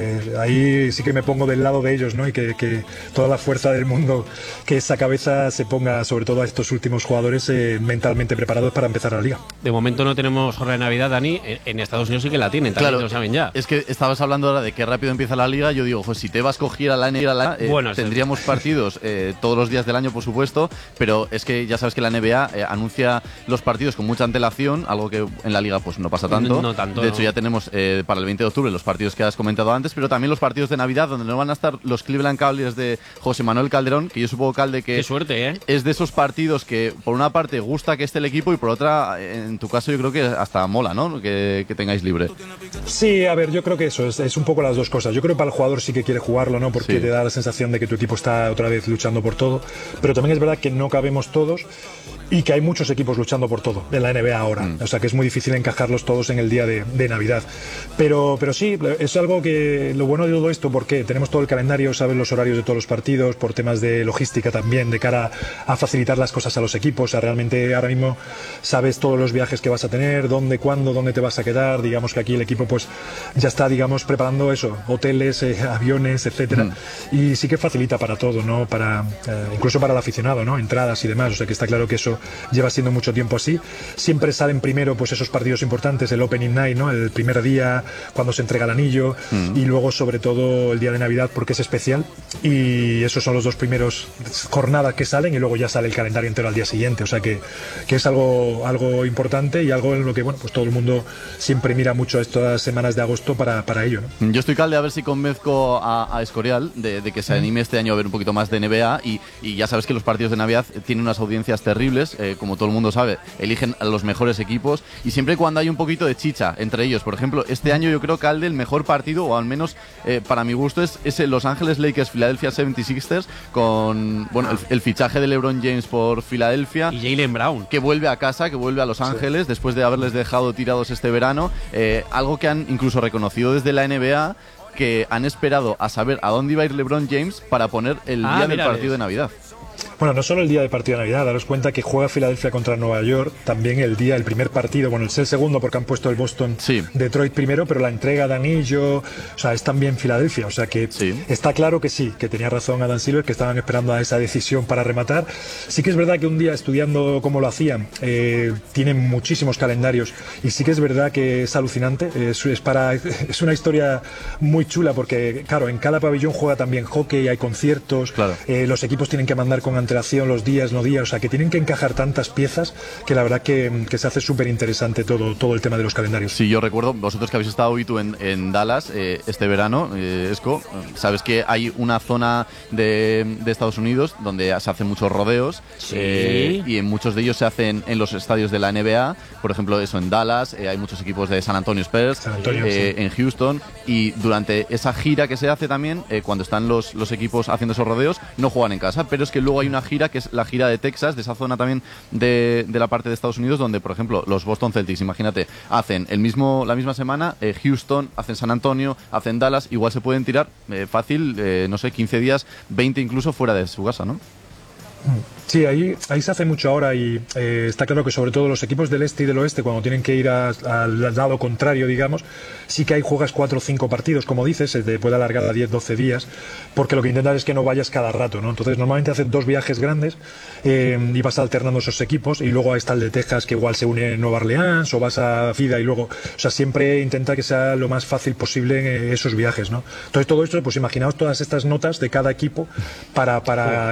ahí sí que me pongo del lado de ellos, ¿no? Y que toda la fuerza del mundo, que esa cabeza se ponga sobre todo a estos últimos jugadores mentalmente preparados para empezar la liga. De momento no tenemos jornada de Navidad, Dani. En Estados Unidos sí que la tienen, también, claro, lo saben ya. Es que estabas hablando ahora de que rápido empieza la liga. Yo digo, pues si Tebas cogiera la NBA, bueno, tendríamos partidos todos los días del año, por supuesto, pero es que ya sabes que la NBA anuncia los partidos con mucha antelación, algo que en la liga pues no pasa tanto. No tanto. De hecho, ya tenemos para el 20 de octubre los partidos que has comentado antes, pero también los partidos de Navidad, donde no van a estar los Cleveland Cavaliers de José Manuel Calderón, que yo supongo, Calde, que qué suerte, es de esos partidos que por una parte gusta que esté el equipo y por otra, en tu caso, yo creo que hasta mola, ¿no? Que tengáis libre. Sí, a ver, yo creo que eso es un poco las dos cosas. Yo creo que para el jugador sí que quiere jugarlo, ¿no? Porque sí, te da la sensación de que tu equipo está otra vez luchando por todo, pero también es verdad que no cabemos todos y que hay muchos equipos luchando por todo en la NBA ahora, o sea que es muy difícil encajarlos todos en el día de Navidad, pero sí, es algo que lo bueno de todo esto, porque tenemos todo el calendario, sabes los horarios de todos los partidos, por temas de logística también, de cara a facilitar las cosas a los equipos, o sea, realmente ahora mismo sabes todos los viajes que vas a tener, dónde, cuándo, dónde te vas a quedar, digamos que aquí el equipo pues ya está, digamos, preparando eso, hoteles, aviones, etcétera, y sí que facilita para todo, ¿no? Para incluso para el aficionado, ¿no? Entradas y demás, o sea que está claro que eso lleva siendo mucho tiempo así. Siempre salen primero pues esos partidos importantes, el Opening Night, ¿no? El primer día cuando se entrega el anillo, y luego sobre todo el día de Navidad, porque es especial, y esos son los dos primeros jornadas que salen, y luego ya sale el calendario entero al día siguiente, o sea que es algo importante y algo en lo que, bueno, pues todo el mundo siempre mira mucho estas semanas de agosto para ello, ¿no? Yo estoy, Calde, a ver si convenzco a Escorial de que se anime este año a ver un poquito más de NBA, y ya sabes que los partidos de Navidad tienen unas audiencias terribles, como todo el mundo sabe, eligen a los mejores equipos, y siempre cuando hay un poquito de chicha entre ellos, por ejemplo, este año yo creo, Calde, el mejor partido, o al menos para mi gusto, es el Los Ángeles Lakers Philadelphia 76ers, con el fichaje de LeBron James por Filadelfia, y Jaylen Brown, que vuelve a casa, que vuelve a Los Ángeles, después de haberles dejado tirados este verano, algo que han incluso reconocido desde la NBA, que han esperado a saber a dónde iba a ir LeBron James para poner el día del partido de Navidad. Bueno, no solo el día de partido de Navidad, daros cuenta que juega Filadelfia contra Nueva York, también el primer partido, bueno, es el segundo porque han puesto el Boston, Detroit primero, pero la entrega de anillo, o sea, es también Filadelfia, o sea que está claro que sí, que tenía razón Adam Silver, que estaban esperando a esa decisión para rematar. Sí que es verdad que un día estudiando cómo lo hacían, tienen muchísimos calendarios y sí que es verdad que es alucinante, es una historia muy chula porque, claro, en cada pabellón juega también hockey, hay conciertos, los equipos tienen que mandar con antelación los días, o sea que tienen que encajar tantas piezas que la verdad que se hace súper interesante todo el tema de los calendarios. Sí, yo recuerdo, vosotros que habéis estado hoy tú en Dallas este verano, Esco, sabes que hay una zona de Estados Unidos donde se hacen muchos rodeos y en muchos de ellos se hacen en los estadios de la NBA, por ejemplo eso en Dallas, hay muchos equipos de San Antonio Spurs, en Houston, y durante esa gira que se hace también, cuando están los equipos haciendo esos rodeos, no juegan en casa, pero es que luego hay una gira que es la gira de Texas, de esa zona también de la parte de Estados Unidos, donde por ejemplo los Boston Celtics, imagínate, hacen la misma semana Houston, hacen San Antonio, hacen Dallas, igual se pueden tirar fácil, no sé, 15 días, 20 incluso fuera de su casa, ¿no? Sí, ahí se hace mucho ahora y está claro que sobre todo los equipos del este y del oeste, cuando tienen que ir al lado contrario, digamos, sí que hay juegas 4 o 5 partidos, como dices, se te puede alargar a 10, 12 días, porque lo que intentan es que no vayas cada rato, ¿no? Entonces normalmente hacen 2 viajes grandes y vas alternando esos equipos, y luego está el de Texas que igual se une en Nueva Orleans, o vas a FIDA y luego, o sea, siempre intenta que sea lo más fácil posible en esos viajes, ¿no? Entonces todo esto, pues imaginaos todas estas notas de cada equipo para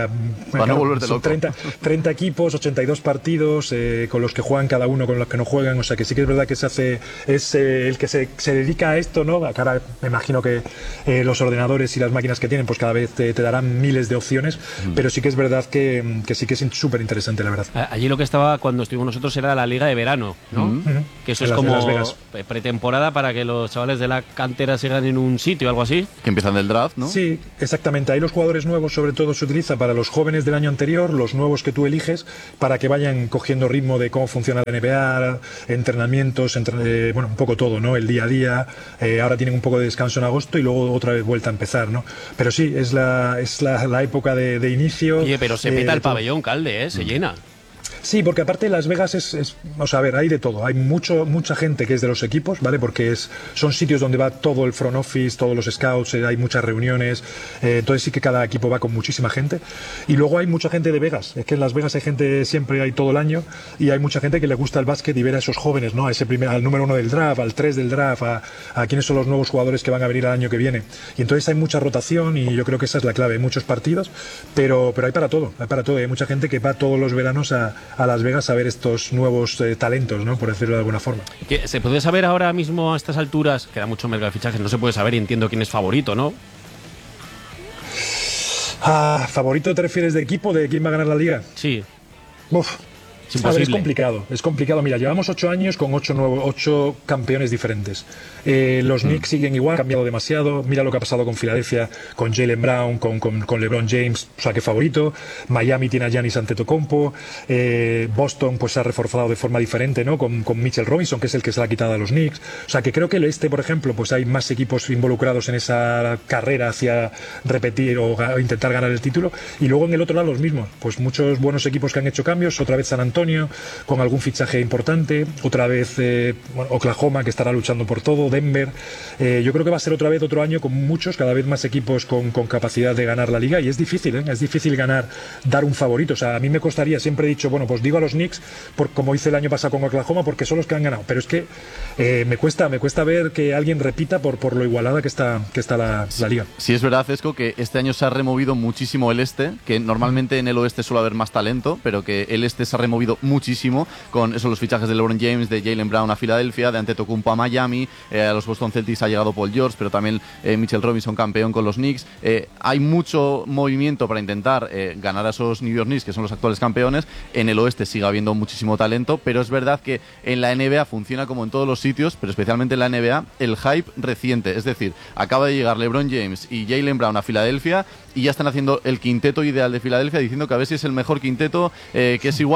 no volverte loco. 30 equipos, 82 partidos, con los que juegan cada uno, con los que no juegan, o sea que sí que es verdad que es el que se dedica a esto, ¿no? Ahora me imagino que los ordenadores y las máquinas que tienen, pues cada vez te darán miles de opciones, pero sí que es verdad que sí que es súper interesante, la verdad. Allí lo que estaba cuando estuvimos nosotros era la liga de verano, ¿no? Que eso es como pretemporada para que los chavales de la cantera sigan en un sitio, algo así. Que empiezan del draft, ¿no? Sí, exactamente. Ahí los jugadores nuevos sobre todo se utiliza para los jóvenes del año anterior, los nuevos que tú eliges, para que vayan cogiendo ritmo de cómo funciona la NBA, entrenamientos, bueno, un poco todo, ¿no? El día a día. Ahora tienen un poco de descanso en agosto y luego otra vez vuelta a empezar, ¿no? Pero sí, es la época de inicio. Oye, pero se peta el pabellón, Calde, se llena. Sí, porque aparte Las Vegas o sea, a ver, hay de todo. Hay mucha gente que es de los equipos, ¿vale? Porque son sitios donde va todo el front office, todos los scouts, hay muchas reuniones. Entonces sí que cada equipo va con muchísima gente. Y luego hay mucha gente de Vegas. Es que en Las Vegas hay gente siempre, hay todo el año. Y hay mucha gente que le gusta el básquet y ver a esos jóvenes, ¿no? Al número 1 del draft, al 3 del draft, a quiénes son los nuevos jugadores que van a venir el año que viene. Y entonces hay mucha rotación y yo creo que esa es la clave. Hay muchos partidos, pero hay para todo. Hay para todo. Hay mucha gente que va todos los veranos a Las Vegas a ver estos nuevos talentos, ¿no? Por decirlo de alguna forma. ¿Se puede saber ahora mismo a estas alturas? Queda mucho mercado de fichajes, no se puede saber y entiendo quién es favorito, ¿no? ¿Favorito te refieres de equipo? ¿De quién va a ganar la liga? Sí. Uf. A ver, es complicado. Mira, llevamos 8 años con 8 campeones diferentes. Los Knicks siguen igual, han cambiado demasiado. Mira lo que ha pasado con Filadelfia, con Jaylen Brown, con LeBron James, o sea, que favorito. Miami tiene a Giannis Antetokounmpo. Boston pues se ha reforzado de forma diferente, ¿no? Con Mitchell Robinson, que es el que se la ha quitado a los Knicks. O sea, que creo que el este, por ejemplo, pues hay más equipos involucrados en esa carrera hacia repetir o intentar ganar el título. Y luego en el otro lado los mismos. Pues muchos buenos equipos que han hecho cambios. Otra vez San Antonio, con algún fichaje importante, otra vez Oklahoma, que estará luchando por todo, Denver. Yo creo que va a ser otra vez otro año con muchos, cada vez más equipos con capacidad de ganar la liga, y es difícil, es difícil dar un favorito. O sea, a mí me costaría, siempre he dicho, bueno, pues digo a los Knicks, como hice el año pasado con Oklahoma, porque son los que han ganado, pero es que me cuesta ver que alguien repita por lo igualada que está la liga. Sí, es verdad, Esco, que este año se ha removido muchísimo el este, que normalmente en el oeste suele haber más talento, pero que el este se ha removido muchísimo con los fichajes de LeBron James, de Jaylen Brown a Filadelfia, de Antetokounmpo a Miami, a los Boston Celtics ha llegado Paul George, pero también Mitchell Robinson, campeón con los Knicks. Hay mucho movimiento para intentar ganar a esos New York Knicks, que son los actuales campeones. En el oeste sigue habiendo muchísimo talento, pero es verdad que en la NBA funciona como en todos los sitios, pero especialmente en la NBA, el hype reciente. Es decir, acaba de llegar LeBron James y Jaylen Brown a Filadelfia y ya están haciendo el quinteto ideal de Filadelfia, diciendo que a ver si es el mejor quinteto, que es igual mejor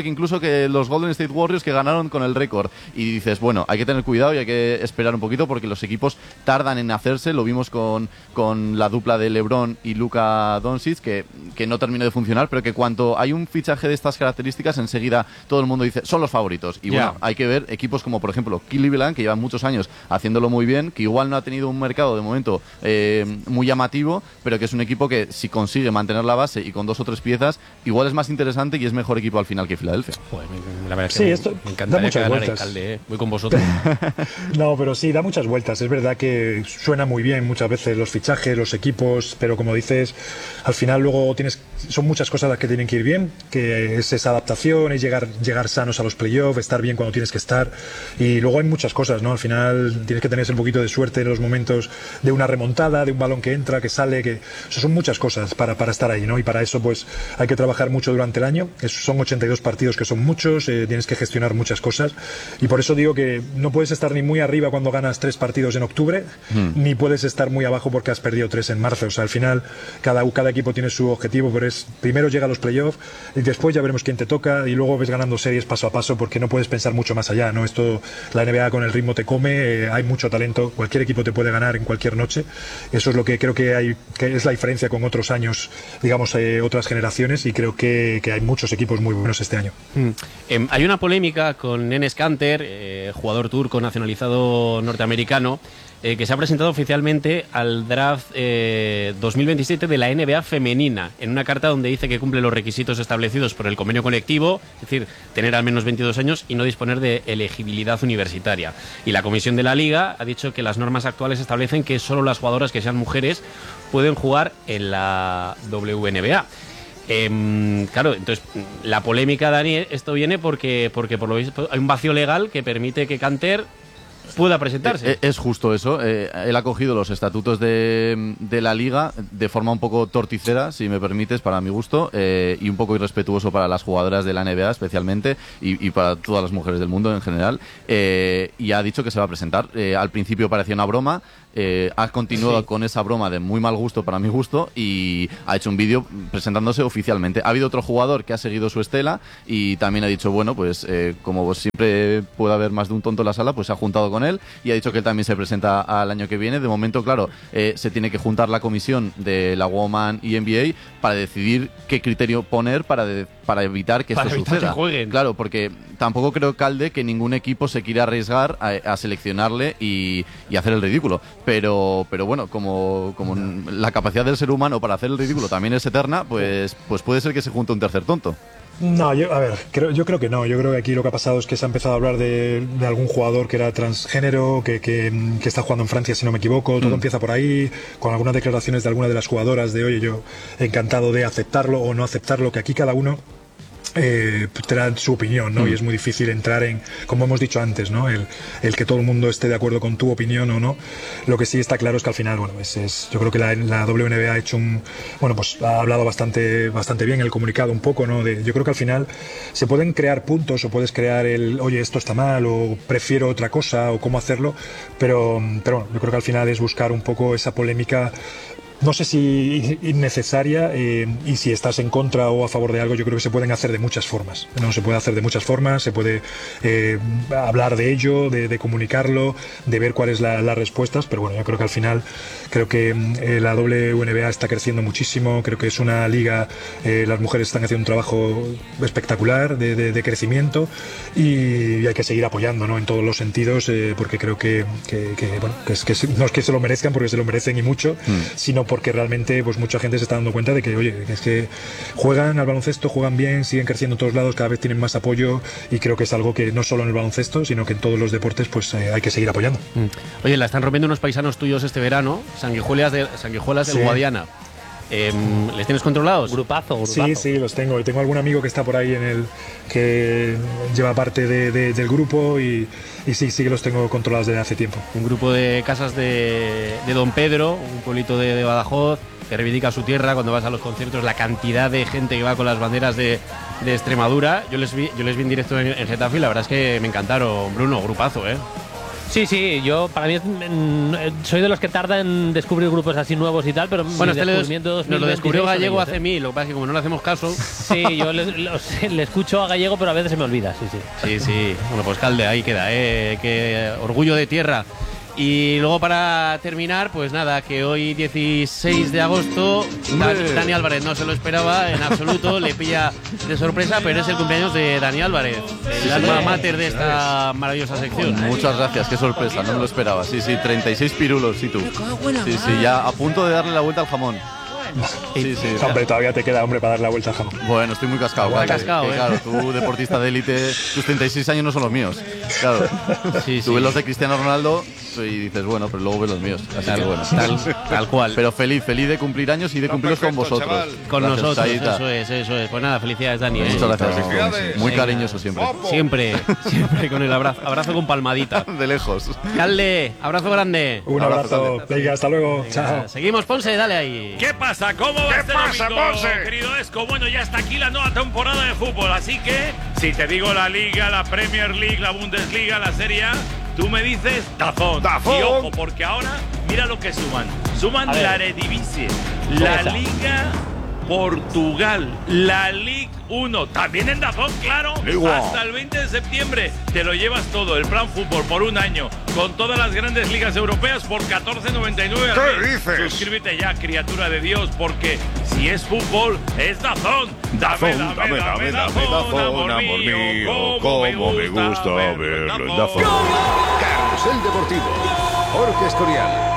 que incluso que los Golden State Warriors, que ganaron con el récord. Y dices, bueno, hay que tener cuidado y hay que esperar un poquito porque los equipos tardan en hacerse. Lo vimos con la dupla de LeBron y Luka Doncic, que no terminó de funcionar, pero que cuando hay un fichaje de estas características, enseguida todo el mundo dice, son los favoritos. Y bueno, hay que ver equipos como, por ejemplo, Cleveland, que llevan muchos años haciéndolo muy bien, que igual no ha tenido un mercado de momento muy llamativo, pero que es un equipo que si consigue mantener la base y con 2 o 3 piezas, igual es más interesante y es mejor equipo al final que Filadelfia. Joder, la verdad es que esto me encantaría da muchas vueltas. Alcalde, voy con vosotros. No, pero sí, da muchas vueltas. Es verdad que suena muy bien muchas veces los fichajes, los equipos, pero como dices, al final luego son muchas cosas las que tienen que ir bien, que es esa adaptación, es llegar sanos a los playoffs, estar bien cuando tienes que estar, y luego hay muchas cosas, ¿no? Al final tienes que tener un poquito de suerte en los momentos de una remontada, de un balón que entra, que sale, son muchas cosas para estar ahí, ¿no? Y para eso pues hay que trabajar mucho durante el año. Son 82 partidos, que son muchos, tienes que gestionar muchas cosas, y por eso digo que no puedes estar ni muy arriba cuando ganas 3 partidos en octubre, ni puedes estar muy abajo porque has perdido 3 en marzo. O sea, al final cada equipo tiene su objetivo, pero primero llega a los playoffs y después ya veremos quién te toca, y luego ves ganando series paso a paso, porque no puedes pensar mucho más allá, ¿no? Esto, la NBA con el ritmo te come, hay mucho talento, cualquier equipo te puede ganar en cualquier noche. Eso es lo que creo que es la diferencia con otros años, digamos, otras generaciones, y creo que hay muchos equipos muy buenos este año. Hay una polémica con Enes Kanter, jugador turco nacionalizado norteamericano, que se ha presentado oficialmente al draft 2027 de la NBA femenina, en una carta donde dice que cumple los requisitos establecidos por el convenio colectivo, es decir, tener al menos 22 años y no disponer de elegibilidad universitaria. Y la comisión de la Liga ha dicho que las normas actuales establecen que solo las jugadoras que sean mujeres pueden jugar en la WNBA. Claro, entonces la polémica, Dani, esto viene porque por lo visto hay un vacío legal que permite que Kanter pueda presentarse. Es justo eso. Él ha cogido los estatutos de la Liga de forma un poco torticera, si me permites, para mi gusto, y un poco irrespetuoso para las jugadoras de la NBA especialmente, y para todas las mujeres del mundo en general, y ha dicho que se va a presentar. Al principio parecía una broma, ha continuado con esa broma de muy mal gusto para mi gusto, y ha hecho un vídeo presentándose oficialmente. Ha habido otro jugador que ha seguido su estela y también ha dicho, bueno, pues como siempre puede haber más de un tonto en la sala, pues se ha juntado con él y ha dicho que él también se presenta al año que viene. De momento, claro, se tiene que juntar la comisión de la Woman y NBA para decidir qué criterio poner para evitar que esto suceda. Que jueguen. Claro, porque tampoco creo, Calde, que ningún equipo se quiera arriesgar a seleccionarle y hacer el ridículo. Pero bueno, como la capacidad del ser humano para hacer el ridículo también es eterna, pues puede ser que se junte un tercer tonto. No, yo creo que no. Yo creo que aquí lo que ha pasado es que se ha empezado a hablar de algún jugador que era transgénero, que está jugando en Francia, si no me equivoco. Todo empieza por ahí, con algunas declaraciones de alguna de las jugadoras de, oye, yo encantado de aceptarlo o no aceptarlo, que aquí cada uno tendrá su opinión, ¿no? Y es muy difícil entrar en, como hemos dicho antes, ¿no? El que todo el mundo esté de acuerdo con tu opinión o no. Lo que sí está claro es que al final, bueno, yo creo que la WNBA ha hecho pues ha hablado bastante bien el comunicado un poco, ¿no? Yo creo que al final se pueden crear puntos, o puedes crear oye, esto está mal, o prefiero otra cosa, o cómo hacerlo, pero bueno, yo creo que al final es buscar un poco esa polémica. No sé si innecesaria, y si estás en contra o a favor de algo, yo creo que se pueden hacer de muchas formas. No se puede hacer de muchas formas, se puede hablar de ello, de comunicarlo, de ver cuáles las respuestas, pero bueno, yo creo que al final la WNBA está creciendo muchísimo, creo que es una liga, las mujeres están haciendo un trabajo espectacular de crecimiento, y hay que seguir apoyando, ¿no? En todos los sentidos, porque creo que no es que se lo merezcan, porque se lo merecen y mucho, sino porque realmente pues mucha gente se está dando cuenta de que, oye, es que juegan al baloncesto, juegan bien, siguen creciendo en todos lados, cada vez tienen más apoyo, y creo que es algo que no solo en el baloncesto, sino que en todos los deportes pues hay que seguir apoyando. Oye, la están rompiendo unos paisanos tuyos este verano, Sanguijuelas del Guadiana. ¿Les tienes controlados? Grupazo. Sí, los tengo. Y tengo algún amigo que está por ahí que lleva parte del grupo, y sí que los tengo controlados desde hace tiempo. Un grupo de casas de Don Pedro, un pueblito de Badajoz, que reivindica su tierra. Cuando vas a los conciertos, la cantidad de gente que va con las banderas de Extremadura. Yo les vi en directo en Getafe, y la verdad es que me encantaron. Bruno, grupazo, ¿eh? Sí, yo para mí soy de los que tarda en descubrir grupos así nuevos y tal, pero bueno, nos lo descubrió Gallego hace 1000, lo que pasa es que como no le hacemos caso. Sí, yo le escucho a Gallego, pero a veces se me olvida, Sí. Bueno, pues Calde, ahí queda, qué orgullo de tierra. Y luego para terminar, pues nada, que hoy 16 de agosto Dani Álvarez no se lo esperaba en absoluto, le pilla de sorpresa, pero es el cumpleaños de Dani Álvarez, el alma mater de esta maravillosa sección. Muchas gracias, qué sorpresa, no me lo esperaba. Sí, 36 pirulos, sí tú. Sí, ya a punto de darle la vuelta al jamón. Sí. Hombre, todavía te queda, hombre, para dar la vuelta al jamón. Bueno, estoy muy cascado. Claro, tú, deportista de élite, tus 36 años no son los míos. Claro. Tú ves los de Cristiano Ronaldo y dices, bueno, pero luego ves los míos. Así que bueno. Tal cual. Pero feliz de cumplir años y de cumplirlos con vosotros. Chaval. Con nosotros, eso es. Pues nada, felicidades, Dani. Muchas gracias. Muy cariñoso siempre. Siempre con el abrazo con palmadita. De lejos. Calde, abrazo grande. Un abrazo. Venga, hasta luego. Chao. Seguimos, Ponce, dale ahí. ¿Qué pasa? ¿Cómo va este domingo, Ponce? Querido Esco, bueno, ya está aquí la nueva temporada de fútbol, así que si te digo la Liga, la Premier League, la Bundesliga, la Serie A, tú me dices DAZN. Y ojo, porque ahora mira lo que suman la Eredivisie, la Liga Portugal, la Ligue 1, también en DAZN, claro, hasta el 20 de septiembre te lo llevas todo, el plan fútbol por un año, con todas las grandes ligas europeas por 14,99 al mes. ¿Qué dices? Suscríbete ya, criatura de Dios, porque si es fútbol, es DAZN. Dame DAZN, amor mío, cómo me gusta verlo en DAZN. Carrusel Deportivo, Jorge Escorial.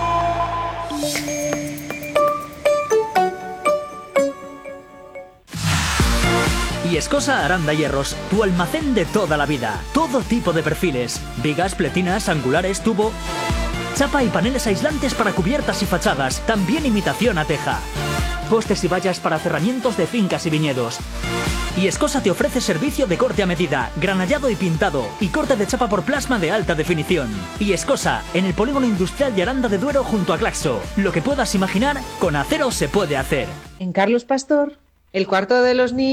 Viescosa Aranda Hierros, tu almacén de toda la vida. Todo tipo de perfiles, vigas, pletinas, angulares, tubo, chapa y paneles aislantes para cubiertas y fachadas, también imitación a teja. Postes y vallas para cerramientos de fincas y viñedos. Viescosa te ofrece servicio de corte a medida, granallado y pintado, y corte de chapa por plasma de alta definición. Viescosa, en el polígono industrial de Aranda de Duero junto a Claxo. Lo que puedas imaginar, con acero se puede hacer. En Carlos Pastor, el cuarto de los niños.